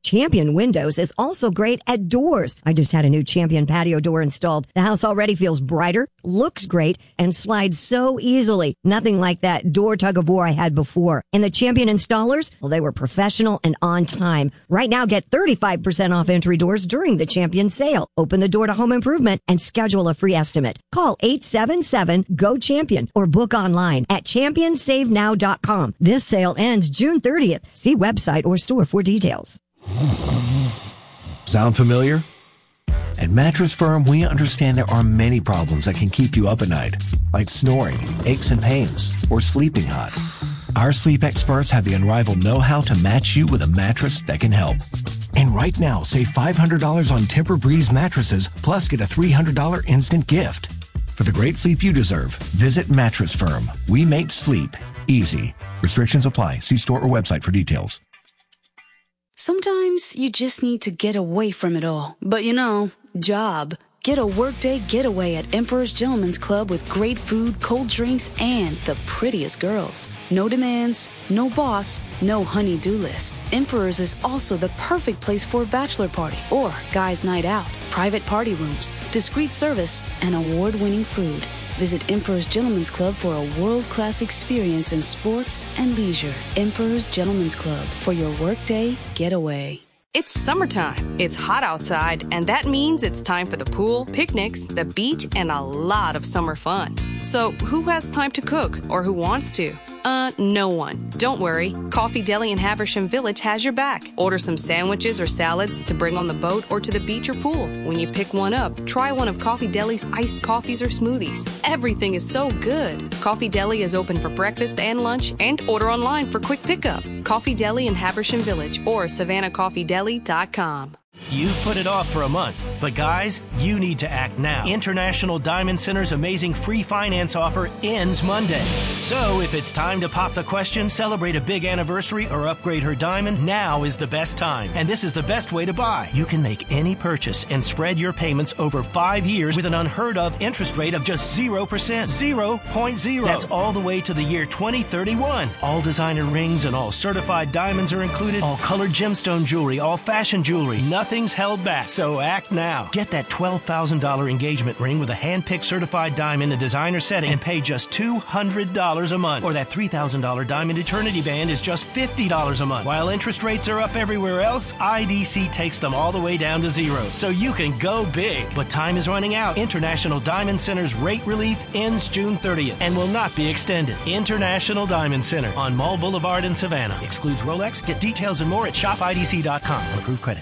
Champion Windows is also great at doors. I just had a new Champion patio door installed. The house already feels brighter, looks great, and slides so easily. Nothing like that door tug of war I had before. And the Champion installers, well, they were professional and on time. Right now, get thirty-five percent off entry doors during the Champion sale. Open the door to home improvement and schedule a free estimate. Call eight seven seven, G O CHAMPION or book online at champion save now dot com. This sale ends June thirtieth. See website or store for details. Sound familiar? At Mattress Firm, we understand there are many problems that can keep you up at night, like snoring, aches and pains, or sleeping hot. Our sleep experts have the unrivaled know-how to match you with a mattress that can help. And right now, save five hundred dollars on Tempur-Breeze mattresses, plus get a three hundred dollars instant gift. For the great sleep you deserve, visit Mattress Firm. We make sleep easy. Restrictions apply. See store or website for details. Sometimes you just need to get away from it all. But you know, job. Get a workday getaway at Emperor's Gentleman's Club with great food, cold drinks, and the prettiest girls. No demands, no boss, no honey-do list. Emperor's is also the perfect place for a bachelor party or guys' night out. Private party rooms, discreet service, and award-winning food. Visit Emperor's Gentleman's Club for a world-class experience in sports and leisure. Emperor's Gentleman's Club for your workday getaway. It's summertime. It's hot outside, and that means it's time for the pool, picnics, the beach, and a lot of summer fun. So who has time to cook, or who wants to? Uh, no one. Don't worry. Coffee Deli in Haversham Village has your back. Order some sandwiches or salads to bring on the boat or to the beach or pool. When you pick one up, try one of Coffee Deli's iced coffees or smoothies. Everything is so good. Coffee Deli is open for breakfast and lunch, and order online for quick pickup. Coffee Deli in Haversham Village or savannah coffee deli dot com. You've put it off for a month, but guys, you need to act now. International Diamond Center's amazing free finance offer ends Monday. So if it's time to pop the question, celebrate a big anniversary, or upgrade her diamond, now is the best time. And this is the best way to buy. You can make any purchase and spread your payments over five years with an unheard of interest rate of just zero percent. zero point zero. That's all the way to the year twenty thirty-one. All designer rings and all certified diamonds are included. All colored gemstone jewelry, all fashion jewelry. Nothing Nothing's held back, so act now. Get that twelve thousand dollars engagement ring with a hand-picked certified diamond in designer setting and pay just two hundred dollars a month. Or that three thousand dollars diamond eternity band is just fifty dollars a month. While interest rates are up everywhere else, I D C takes them all the way down to zero, so you can go big. But time is running out. International Diamond Center's rate relief ends June thirtieth and will not be extended. International Diamond Center on Mall Boulevard in Savannah. Excludes Rolex. Get details and more at shop I D C dot com on approved credit.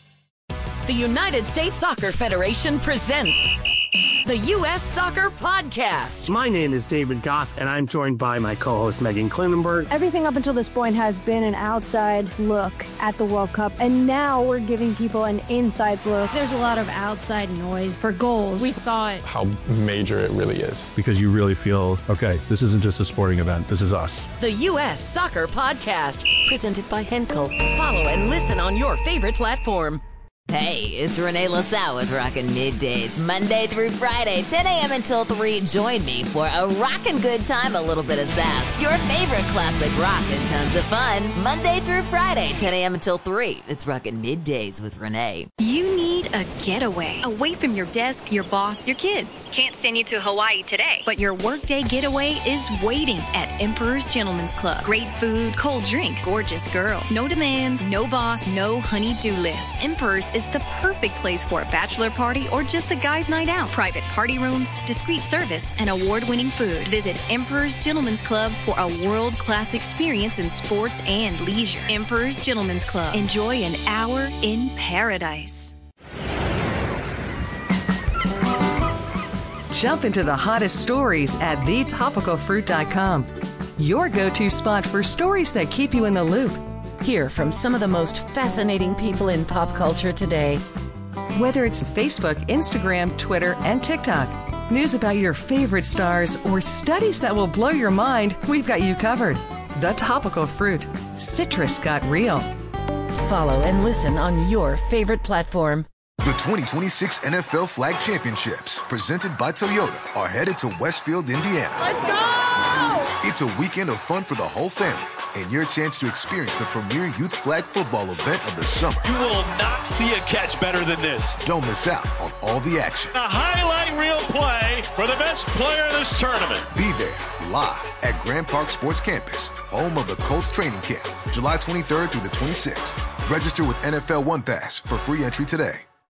The United States Soccer Federation presents the U S Soccer Podcast. My name is David Goss, and I'm joined by my co-host Megan Klinenberg. Everything up until this point has been an outside look at the World Cup, and now we're giving people an inside look. There's a lot of outside noise for goals. We thought how major it really is. Because you really feel, okay, this isn't just a sporting event, this is us. The U S Soccer Podcast, presented by Henkel. Follow and listen on your favorite platform. Hey, it's Renee LaSalle with Rockin' Middays, Monday through Friday, ten a.m. until three. Join me for a rockin' good time, a little bit of sass. Your favorite classic rock and tons of fun. Monday through Friday, ten a.m. until three. It's Rockin' Middays with Renee. You need a getaway. Away from your desk, your boss, your kids. Can't send you to Hawaii today, but your workday getaway is waiting at Emperor's Gentleman's Club. Great food, cold drinks, gorgeous girls. No demands, no boss, no honey-do list. Emperor's is the perfect place for a bachelor party or just a guy's night out. Private party rooms, discreet service, and award-winning food. Visit Emperor's Gentleman's Club for a world-class experience in sports and leisure. Emperor's Gentleman's Club. Enjoy an hour in paradise. Jump into the hottest stories at the topical fruit dot com. Your go-to spot for stories that keep you in the loop. Hear from some of the most fascinating people in pop culture today. Whether it's Facebook, Instagram, Twitter, and TikTok, news about your favorite stars, or studies that will blow your mind, we've got you covered. The Topical Fruit. Citrus got real. Follow and listen on your favorite platform. The twenty twenty-six N F L Flag Championships, presented by Toyota, are headed to Westfield, Indiana. Let's go! It's a weekend of fun for the whole family. and your chance to experience the premier youth flag football event of the summer. You will not see a catch better than this. Don't miss out on all the action. A highlight reel play for the best player in this tournament. Be there live at Grand Park Sports Campus, home of the Colts training camp, July twenty-third through the twenty-sixth. Register with N F L One Pass for free entry today.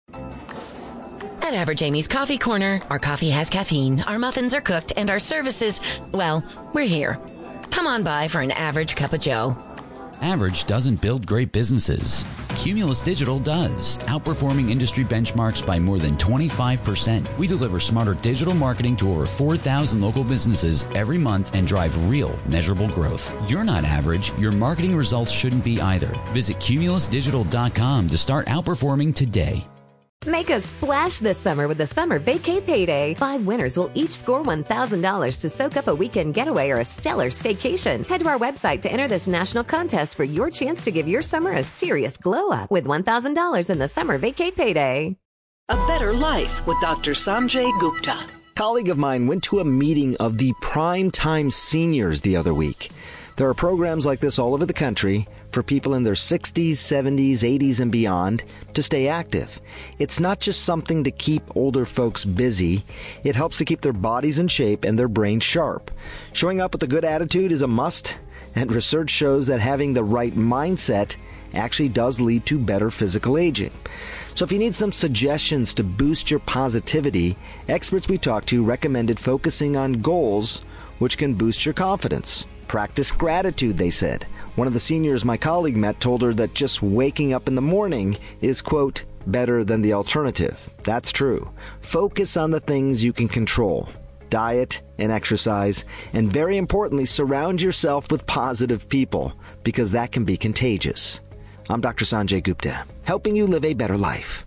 At Average Amy's Coffee Corner, our coffee has caffeine, our muffins are cooked, and our services, well, we're here. Come on by for an average cup of joe. Average doesn't build great businesses. Cumulus Digital does, outperforming industry benchmarks by more than twenty-five percent. We deliver smarter digital marketing to over four thousand local businesses every month and drive real, measurable growth. You're not average. Your marketing results shouldn't be either. Visit cumulus digital dot com to start outperforming today. Make a splash this summer with the Summer Vacay Payday. Five winners will each score one thousand dollars to soak up a weekend getaway or a stellar staycation. Head to our website to enter this national contest for your chance to give your summer a serious glow-up with one thousand dollars in the Summer Vacay Payday. A Better Life with Doctor Sanjay Gupta. A colleague of mine went to a meeting of the Prime Time Seniors the other week. There are programs like this all over the country for people in their sixties, seventies, eighties, and beyond to stay active. It's not just something to keep older folks busy. It helps to keep their bodies in shape and their brains sharp. Showing up with a good attitude is a must, and research shows that having the right mindset actually does lead to better physical aging. So if you need some suggestions to boost your positivity, experts we talked to recommended focusing on goals which can boost your confidence. Practice gratitude, they said. One of the seniors my colleague met told her that just waking up in the morning is, quote, better than the alternative. That's true. Focus on the things you can control. Diet and exercise, and very importantly, surround yourself with positive people, because that can be contagious. I'm Doctor Sanjay Gupta, helping you live a better life.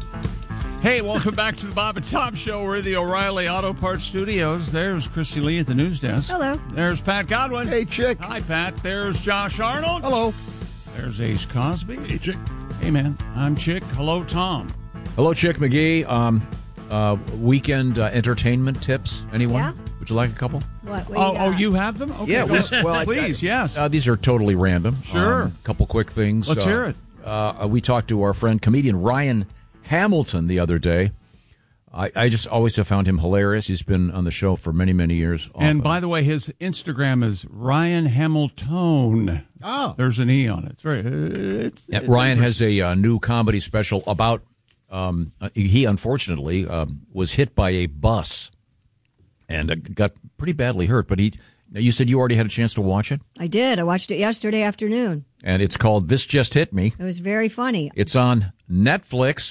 Hey, welcome back to the Bob and Tom Show. We're in the O'Reilly Auto Parts Studios. There's Christy Lee at the news desk. Hello. There's Pat Godwin. Hey, Chick. Hi, Pat. There's Josh Arnold. Hello. There's Ace Cosby. Hey, Chick. Hey, man. I'm Chick. Hello, Tom. Hello, Chick McGee. Um, uh, weekend uh, entertainment tips. Anyone? Yeah. Would you like a couple? What? what Oh, you oh, got? you have them? Okay, Yeah, go this- ahead. well, I- please, yes. Uh, these are totally random. Sure. A couple quick things. Let's Uh, hear it. Uh, we talked to our friend, comedian Ryan Hamilton, the other day. I, I just always have found him hilarious. He's been on the show for many, many years. And often. by the way, his Instagram is Ryan Hamilton. Oh. There's an E on it. It's very. It's, Yeah, it's Ryan has interesting. a uh, new comedy special about. Um, uh, he unfortunately um, was hit by a bus and uh, got pretty badly hurt. But he, now you said you already had a chance to watch it, I did. I watched it yesterday afternoon. and it's called "This Just Hit Me." It was very funny. It's on Netflix.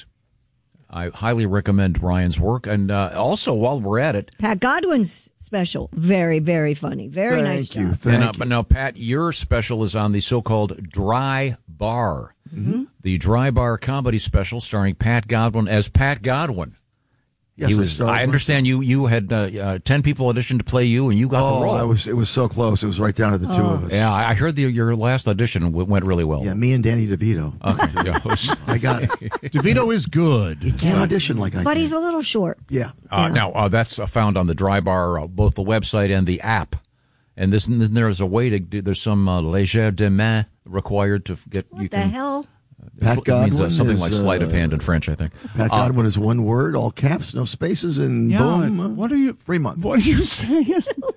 I highly recommend Ryan's work, and uh, also while we're at it, Pat Godwin's special, very, very funny. Very Thank nice you. job. Thank and, uh, you. but now Pat, your special is on the so-called Dry Bar, Mm-hmm. the Dry Bar comedy special starring Pat Godwin as Pat Godwin. Yes, he I was. saw I it. understand you. You had uh, uh, ten people audition to play you, and you got Oh, the role. I was. It was so close. It was right down to the two Oh. of us. Yeah, I I heard the, your last audition w- went really well. Yeah, me and Danny DeVito. Okay, yeah, it was- I got it. DeVito is good. He can't audition like I But can. he's a little short. Yeah. Uh, Now, uh, that's uh, found on the Dry Bar, uh, both the website and the app. And this, and then there's a way to do, there's some uh, léger de main required to f- get. What you the can, hell? Pat it means uh, Godwin something is, like sleight of uh, hand in French, I think. Pat Uh, Godwin is one word, all caps, no spaces, and Yeah, boom. uh, what are you? Free month. What are you saying?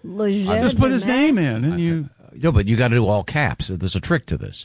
I just put his name in, and you. no, but you got to do all caps. There's a trick to this.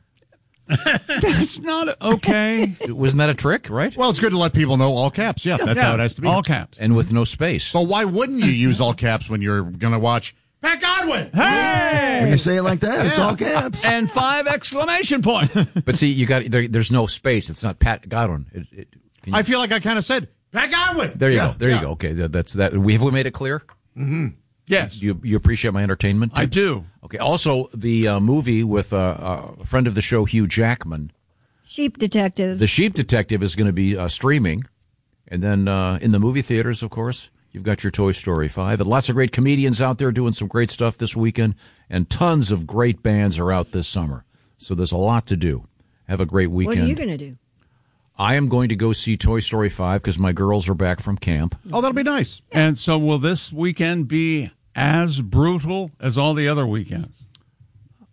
That's not okay. Wasn't that a trick, right? Well, it's good to let people know all caps. Yeah, that's Yeah, how it has to be. all caps. And with no space. So why wouldn't you use all caps when you're going to watch Pat Godwin? Hey! When you say it like that, it's Yeah. all caps. And five exclamation points. But see, you got there, there's no space. It's not Pat Godwin. It, it, can you- I feel like I kind of said Pat Godwin. there you Yeah, go. There yeah. you go. Okay, that, that's that. We have we made it clear. Yes. You you appreciate my entertainment I tips? do. Okay. Also, the uh, movie with uh, a friend of the show, Hugh Jackman, Sheep detective. The Sheep Detective, is going to be uh, streaming, and then uh, in the movie theaters, of course, you've got your Toy Story five, and lots of great comedians out there doing some great stuff this weekend, and tons of great bands are out this summer. So there's a lot to do. Have a great weekend. What are you going to do? I am going to go see Toy Story five because my girls are back from camp. Oh, that'll be nice. And so, will this weekend be as brutal as all the other weekends?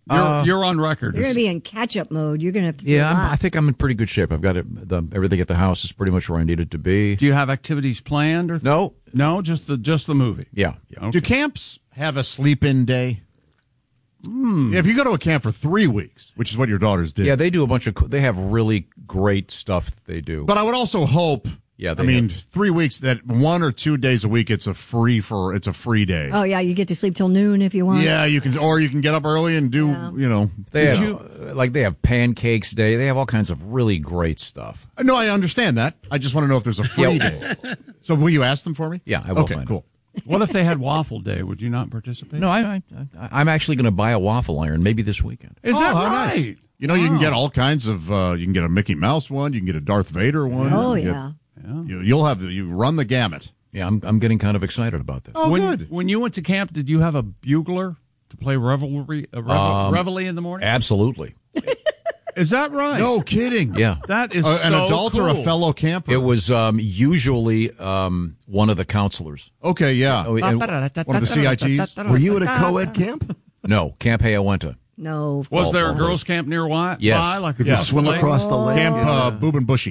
You're, Uh, you're on record. You're going to be in catch-up mode. You're going to have to do Yeah, a lot. I'm, I think I'm in pretty good shape. I've got it. The, everything at the house is pretty much where I need it to be. Do you have activities planned or no? No, just the just the movie. Yeah. yeah. Okay. Do camps have a sleep-in day? Hmm. If you go to a camp for three weeks, which is what your daughters did. Yeah, they do a bunch of. co- They have really great stuff that they do. But I would also hope. Yeah, I they mean, have- three weeks that one or two days a week, it's a free for it's a free day. Oh, yeah, you get to sleep till noon if you want. Yeah, you can, or you can get up early and do, you know. They have, you- uh, like they have pancakes day. They have all kinds of really great stuff. No, I understand that. I just want to know if there's a free day. So will you ask them for me? Yeah, I will Okay, find cool. What if they had waffle day? Would you not participate? No, I, I I'm actually going to buy a waffle iron maybe this weekend. Is Oh, that how right? nice. You know, you can get all kinds of. Uh, you can get a Mickey Mouse one. You can get a Darth Vader one. Oh, you can yeah. Get, you, you'll have the, you run the gamut. Yeah, I'm I'm getting kind of excited about that. Oh, when, good. When you went to camp, did you have a bugler to play revelry, a revel, Um, reveille in the morning? Absolutely. Is that right? No kidding. Yeah. That is Uh, an so adult or a cool. fellow camper? It was um, usually um, one of the counselors. Okay, yeah. Oh, and- One of the C I Ts. Were you at a co-ed camp? no, Camp Hayawenta. No. Was Oh, there a oh, girls' camp near Wyatt? Yes. By, like Could you Yeah. swim lake? across the lake? Camp uh, Boob and Bushy.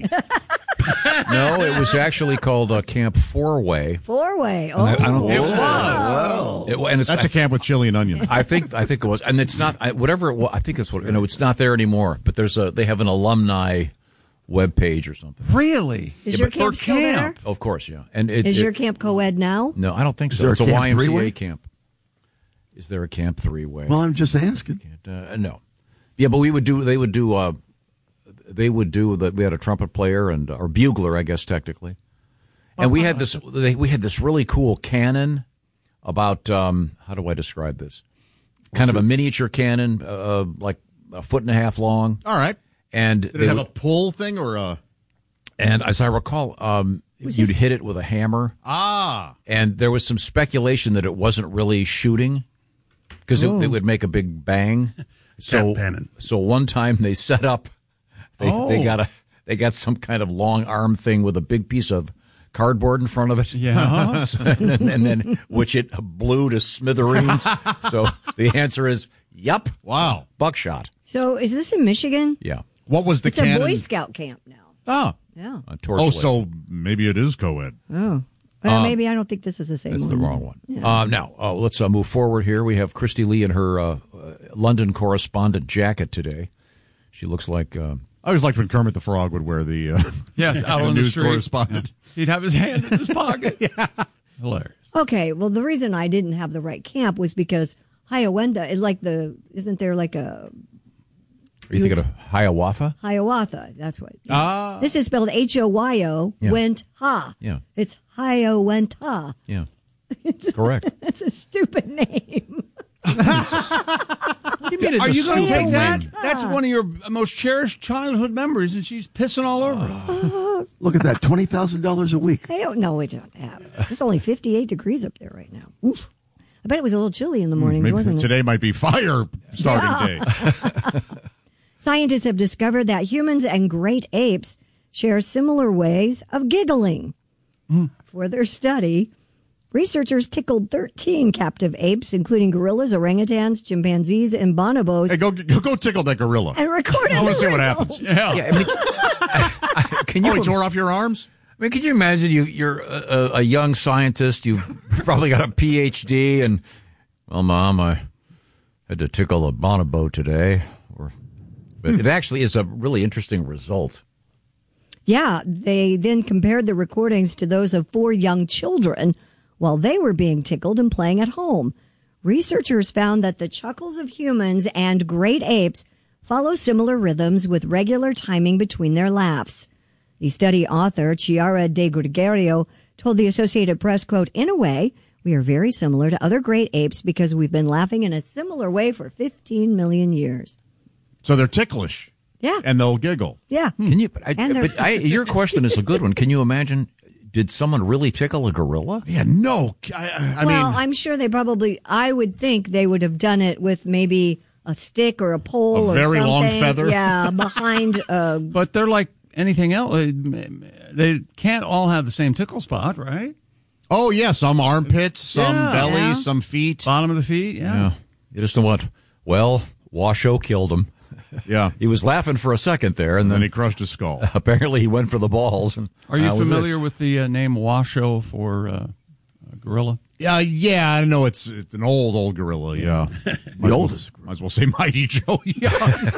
No, it was actually called uh, Camp Four Way. Four-way. Oh, I- I don't- It was. It, and it's That's a camp with chili and onions. I think I think it was, and it's not I, whatever it was. I think it's what you know. It's not there anymore. But there's a they have an alumni web page or something. Really? Is Yeah, your but camp for still camp. Of course, yeah. And it, there? Is it- your camp co-ed now? no, I don't think Is so. there It's a a Camp Y M C A three-way? camp. Is there a Camp Three Way? Well, I'm just asking. Uh, no. Yeah, but we would do. They would do. Uh, they would do that. We had a trumpet player and or bugler, I guess technically, and we had this. They, we had this really cool cannon. About um, how do I describe this? Kind of a miniature cannon, uh, like a foot and a half long. All right. And Did they it have would- a pull thing or a? And as I recall, um, you'd hit it with a hammer. Ah. And there was some speculation that it wasn't really shooting because it, Oh. it would make a big bang. So, cannon. so one time they set up, they, Oh. they got a, they got some kind of long arm thing with a big piece of cardboard in front of it. Yeah. So- and, then, and then which it blew to smithereens. So the answer is, yep. Wow. Buckshot. So is this in Michigan? Yeah. What was the It's cannon? a Boy Scout camp now. Oh. Yeah. A Oh, so maybe it is co-ed. Oh. Well, Um, maybe I don't think this is the same That's one. the wrong one. Yeah. Uh, now, uh, let's uh, move forward here. We have Christy Lee in her uh, uh, London correspondent jacket today. She looks like... Uh, I always liked when Kermit the Frog would wear the uh, Yes, out on the news street. correspondent. He'd have his hand in his pocket. yeah. Hilarious. Okay, well, the reason I didn't have the right camp was because Hiawatha is like the, isn't there like a are you thinking of Hiawatha? Hiawatha? That's what. Ah. This is spelled H O Y O, Yeah. went ha. Yeah. It's Hiawatha. Yeah. Correct. That's a stupid name. What do you mean? It's Are a you going to stupid take that? name. That's one of your most cherished childhood memories, and she's pissing all over it. Look at that, twenty thousand dollars a week. I don't know. It's, it's only fifty-eight degrees up there right now. Oof. I bet it was a little chilly in the mornings, Maybe wasn't it? today might be fire starting day. Scientists have discovered that humans and great apes share similar ways of giggling. For their study, researchers tickled thirteen captive apes, including gorillas, orangutans, chimpanzees, and bonobos. Hey, go go, go tickle that gorilla. And recorded I want the to see what results. happens. Yeah. Yeah, I mean, can you Oh, he tore off your arms? I mean, could you imagine you, you're a, a young scientist, you've probably got a P H D, and, well, Mom, I had to tickle a bonobo today. Or, but it actually is a really interesting result. Yeah, they then compared the recordings to those of four young children while they were being tickled and playing at home. Researchers found that the chuckles of humans and great apes follow similar rhythms with regular timing between their laughs. The study author, Chiara De Gregorio, told the Associated Press, quote, "In a way, we are very similar to other great apes because we've been laughing in a similar way for fifteen million years. So they're ticklish. Yeah. And they'll giggle. Yeah. Can you? But, I, And they're- but I, your question is a good one. Can you imagine? Did someone really tickle a gorilla? Yeah, no. I, I well, mean, I'm sure they probably, I would think they would have done it with maybe a stick or a pole A or very something. long feather. Yeah, behind a. But they're like anything else. They can't all have the same tickle spot, right? oh, yeah, some armpits, some Yeah. belly, Yeah. some feet. Bottom of the feet, yeah. Yeah. You just don't want. Well, Washoe killed him. Yeah. He was laughing for a second there, and, and then then he crushed his skull. Apparently he went for the balls. And Are you that was familiar it. with the uh, name Washoe for uh, a gorilla? Yeah, yeah, I know it's it's an old, old gorilla, yeah. the oldest. Well, might as well say Mighty Joe Young.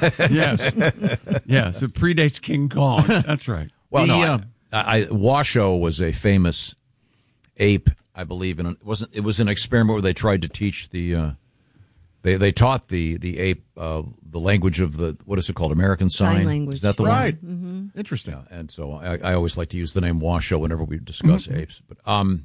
Yes. Yes, it predates King Kong. That's right. Well, The, no, uh, I, I, Washoe was a famous ape, I believe, and it wasn't. It was an experiment where they tried to teach the. Uh, they they taught the the ape uh, the language of the what is it called American Sign, Sign language. Is that the Right. one? Mm-hmm. Interesting. Yeah, and so I, I always like to use the name Washoe whenever we discuss Mm-hmm. apes. But um,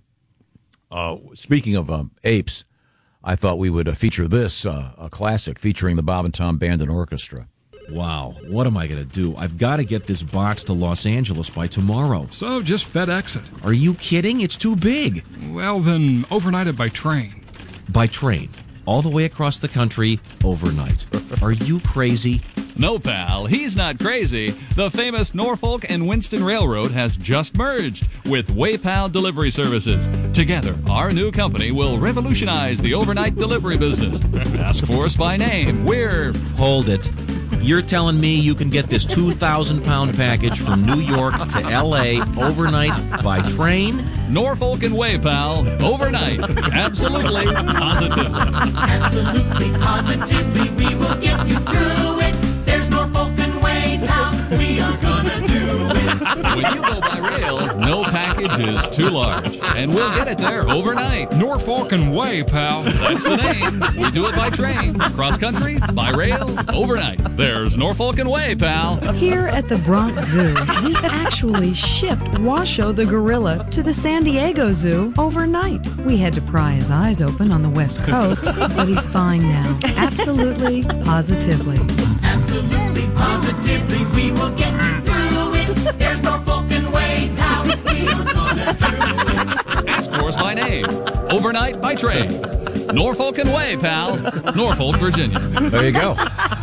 uh, speaking of um, apes, I thought we would uh, feature this uh, a classic featuring the Bob and Tom Band and Orchestra. Wow, what am I going to do? I've got to get this box to Los Angeles by tomorrow. So just FedEx it. Are you kidding? It's too big. Well, then overnight it by train. By train. All the way across the country, overnight. Are you crazy? No, pal, he's not crazy. The famous Norfolk and Winston Railroad has just merged with WayPal Delivery Services. Together, our new company will revolutionize the overnight delivery business. Ask for us by name. We're... Hold it. You're telling me you can get this two thousand pound package from New York to L A overnight by train? Norfolk and WayPal, overnight. Absolutely, positively. Absolutely, positively, we will get you through it. There's Norfolk and WayPal, we are gonna do it. When you go by rail, no package is too large. And we'll get it there overnight. Norfolk and Way, pal. That's the name. We do it by train, cross country, by rail, overnight. There's Norfolk and Way, pal. Here at the Bronx Zoo, we actually shipped Washoe the gorilla to the San Diego Zoo overnight. We had to pry his eyes open on the West Coast, but he's fine now. Absolutely, positively. Absolutely, positively, we will get you through it. There's Norfolk and Way, pal, we are gonna do it. Ask for us by name, overnight by train. Norfolk and Way, pal. Norfolk, Virginia. There you go.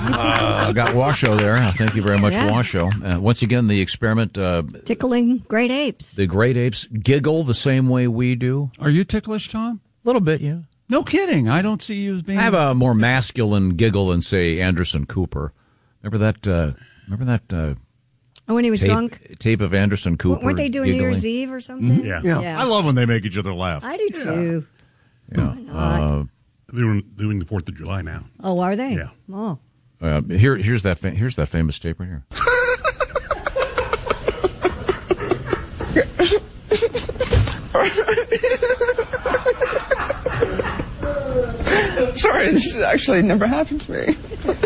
Uh, I got Washoe there. Thank you very much, Yeah. Washoe. Uh, once again, the experiment. Uh, Tickling great apes. the great apes giggle the same way we do. Are you ticklish, Tom? A little bit, yeah. No kidding. I don't see you as being. I have a more masculine giggle than, say, Anderson Cooper. Remember that? Uh, remember that? Uh, Oh, when he was tape, drunk? tape of Anderson Cooper. Weren't they doing New giggling? Year's Eve or something? Yeah. Yeah. I love when they make each other laugh. I do too. Yeah. Uh, They're doing- doing the Fourth of July now. Oh, are they? Yeah. Oh. uh, here, here's that. Fa- here's that famous tape right here. Sorry, this has actually never happened to me.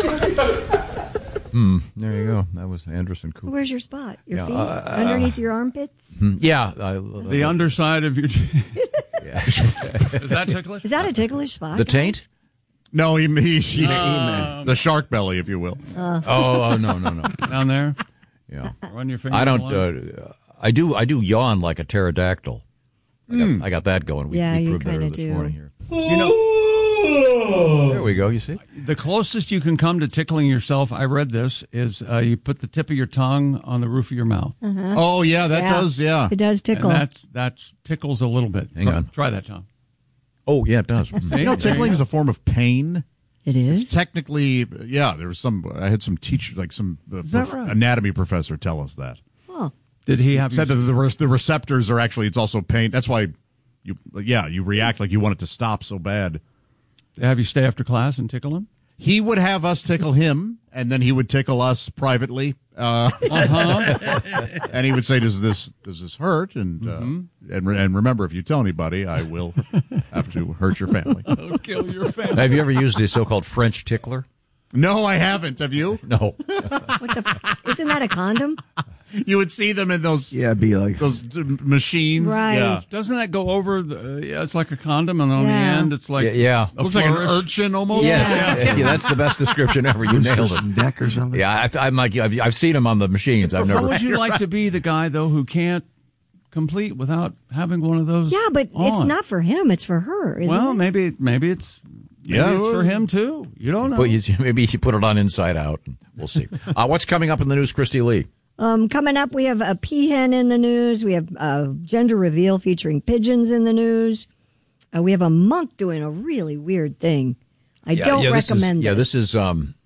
Hmm. There you go. That was Anderson Cooper. Where's your spot? Your Yeah, feet? uh, Underneath your armpits? Hmm, Yeah. I, the underside of your. Is that ticklish? Is that a ticklish spot? The taint? No, he, he, he Um, the shark belly, if you will. Uh. Oh, oh no, no, no. Down there? Yeah. Run your finger. I don't. along. Uh, I do. I do yawn like a pterodactyl. I got, Mm. I got that going. We, Yeah, we you proved that kinda this do. morning here. You know, There we go. You see? the closest you can come to tickling yourself, I read this, is uh, you put the tip of your tongue on the roof of your mouth. Uh-huh. Oh, yeah, that does, yeah. It does tickle. And that's, that's tickles a little bit. Hang Try- on. Try that, Tom. Oh, yeah, it does. You know, tickling is a form of pain. It is? It's technically, yeah, there was some, I had some teacher, like some uh, Is that prof- right? anatomy professor tell us that. Oh. Did he have Said you- that the, re- the receptors are actually, it's also pain. That's why you, yeah, you react like you want it to stop so bad. have you stay after class and tickle him? He would have us tickle him, and then he would tickle us privately. Uh, Uh-huh. and he would say, "Does this does this hurt?" And Mhm. uh, and re- and remember, if you tell anybody, I will have to hurt your family. I'll kill your family. Have you ever used a so-called French tickler? No, I haven't. Have you? No. What the? F- Isn't that a condom? You would see them in those Yeah, be like those uh, machines. Right. Yeah. Doesn't that go over? The, uh, yeah, it's like a condom, and on Yeah. the end, it's like Yeah, yeah. a Looks like an flourish. urchin almost. Yes. Yeah. That's the best description ever. You nailed it. deck or something. Yeah, I, I'm like I've, I've seen them on the machines. I've How never. would you like to be the guy though who can't complete without having one of those? Yeah, but it's on? not for him. It's for her. Isn't Well, it? maybe maybe it's maybe Yeah. it's for him too. You don't know. But you, maybe you put it on inside out. And we'll see. Uh, what's coming up in the news, Christy Lee? Um, coming up, we have a peahen in the news. We have a gender reveal featuring pigeons in the news. Uh, we have a monk doing a really weird thing. I Yeah, don't yeah, this is- recommend Yeah, this. this is um,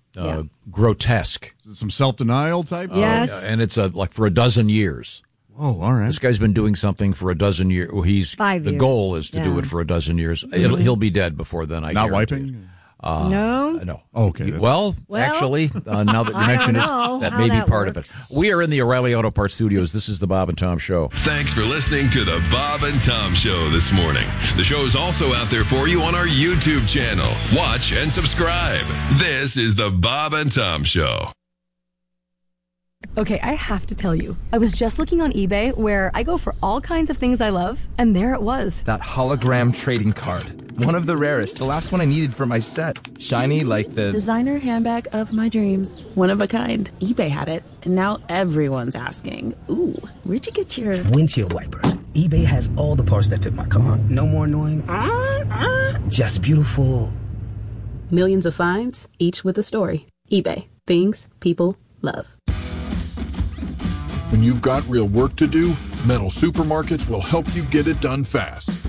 uh, Yeah. grotesque. Some self-denial type? Yes. Uh, and it's a, like for a dozen years. Oh, all right. This guy's been doing something for a dozen years. Well, he's Five the years. goal is to Yeah. do it for a dozen years. He'll, he'll be dead before then. I Not guarantee wiping? it. Uh, No? no. Okay. You- that's- Well, Well, actually, uh, now that you I mention don't it, know that how may be that part works. of it. We are in the O'Reilly Auto Parts Studios. This is the Bob and Tom Show. Thanks for listening to the Bob and Tom Show this morning. The show is also out there for you on our YouTube channel. Watch and subscribe. This is the Bob and Tom Show. Okay, I have to tell you, I was just looking on eBay where I go for all kinds of things I love, and there it was. That hologram trading card. One of the rarest, the last one I needed for my set. Shiny like the... Designer handbag of my dreams. One of a kind. eBay had it, and now everyone's asking, ooh, where'd you get your... Windshield wipers. eBay has all the parts that fit my car. No more annoying. Just beautiful. Millions of finds, each with a story. eBay. Things people love. When you've got real work to do, Metal Supermarkets will help you get it done fast.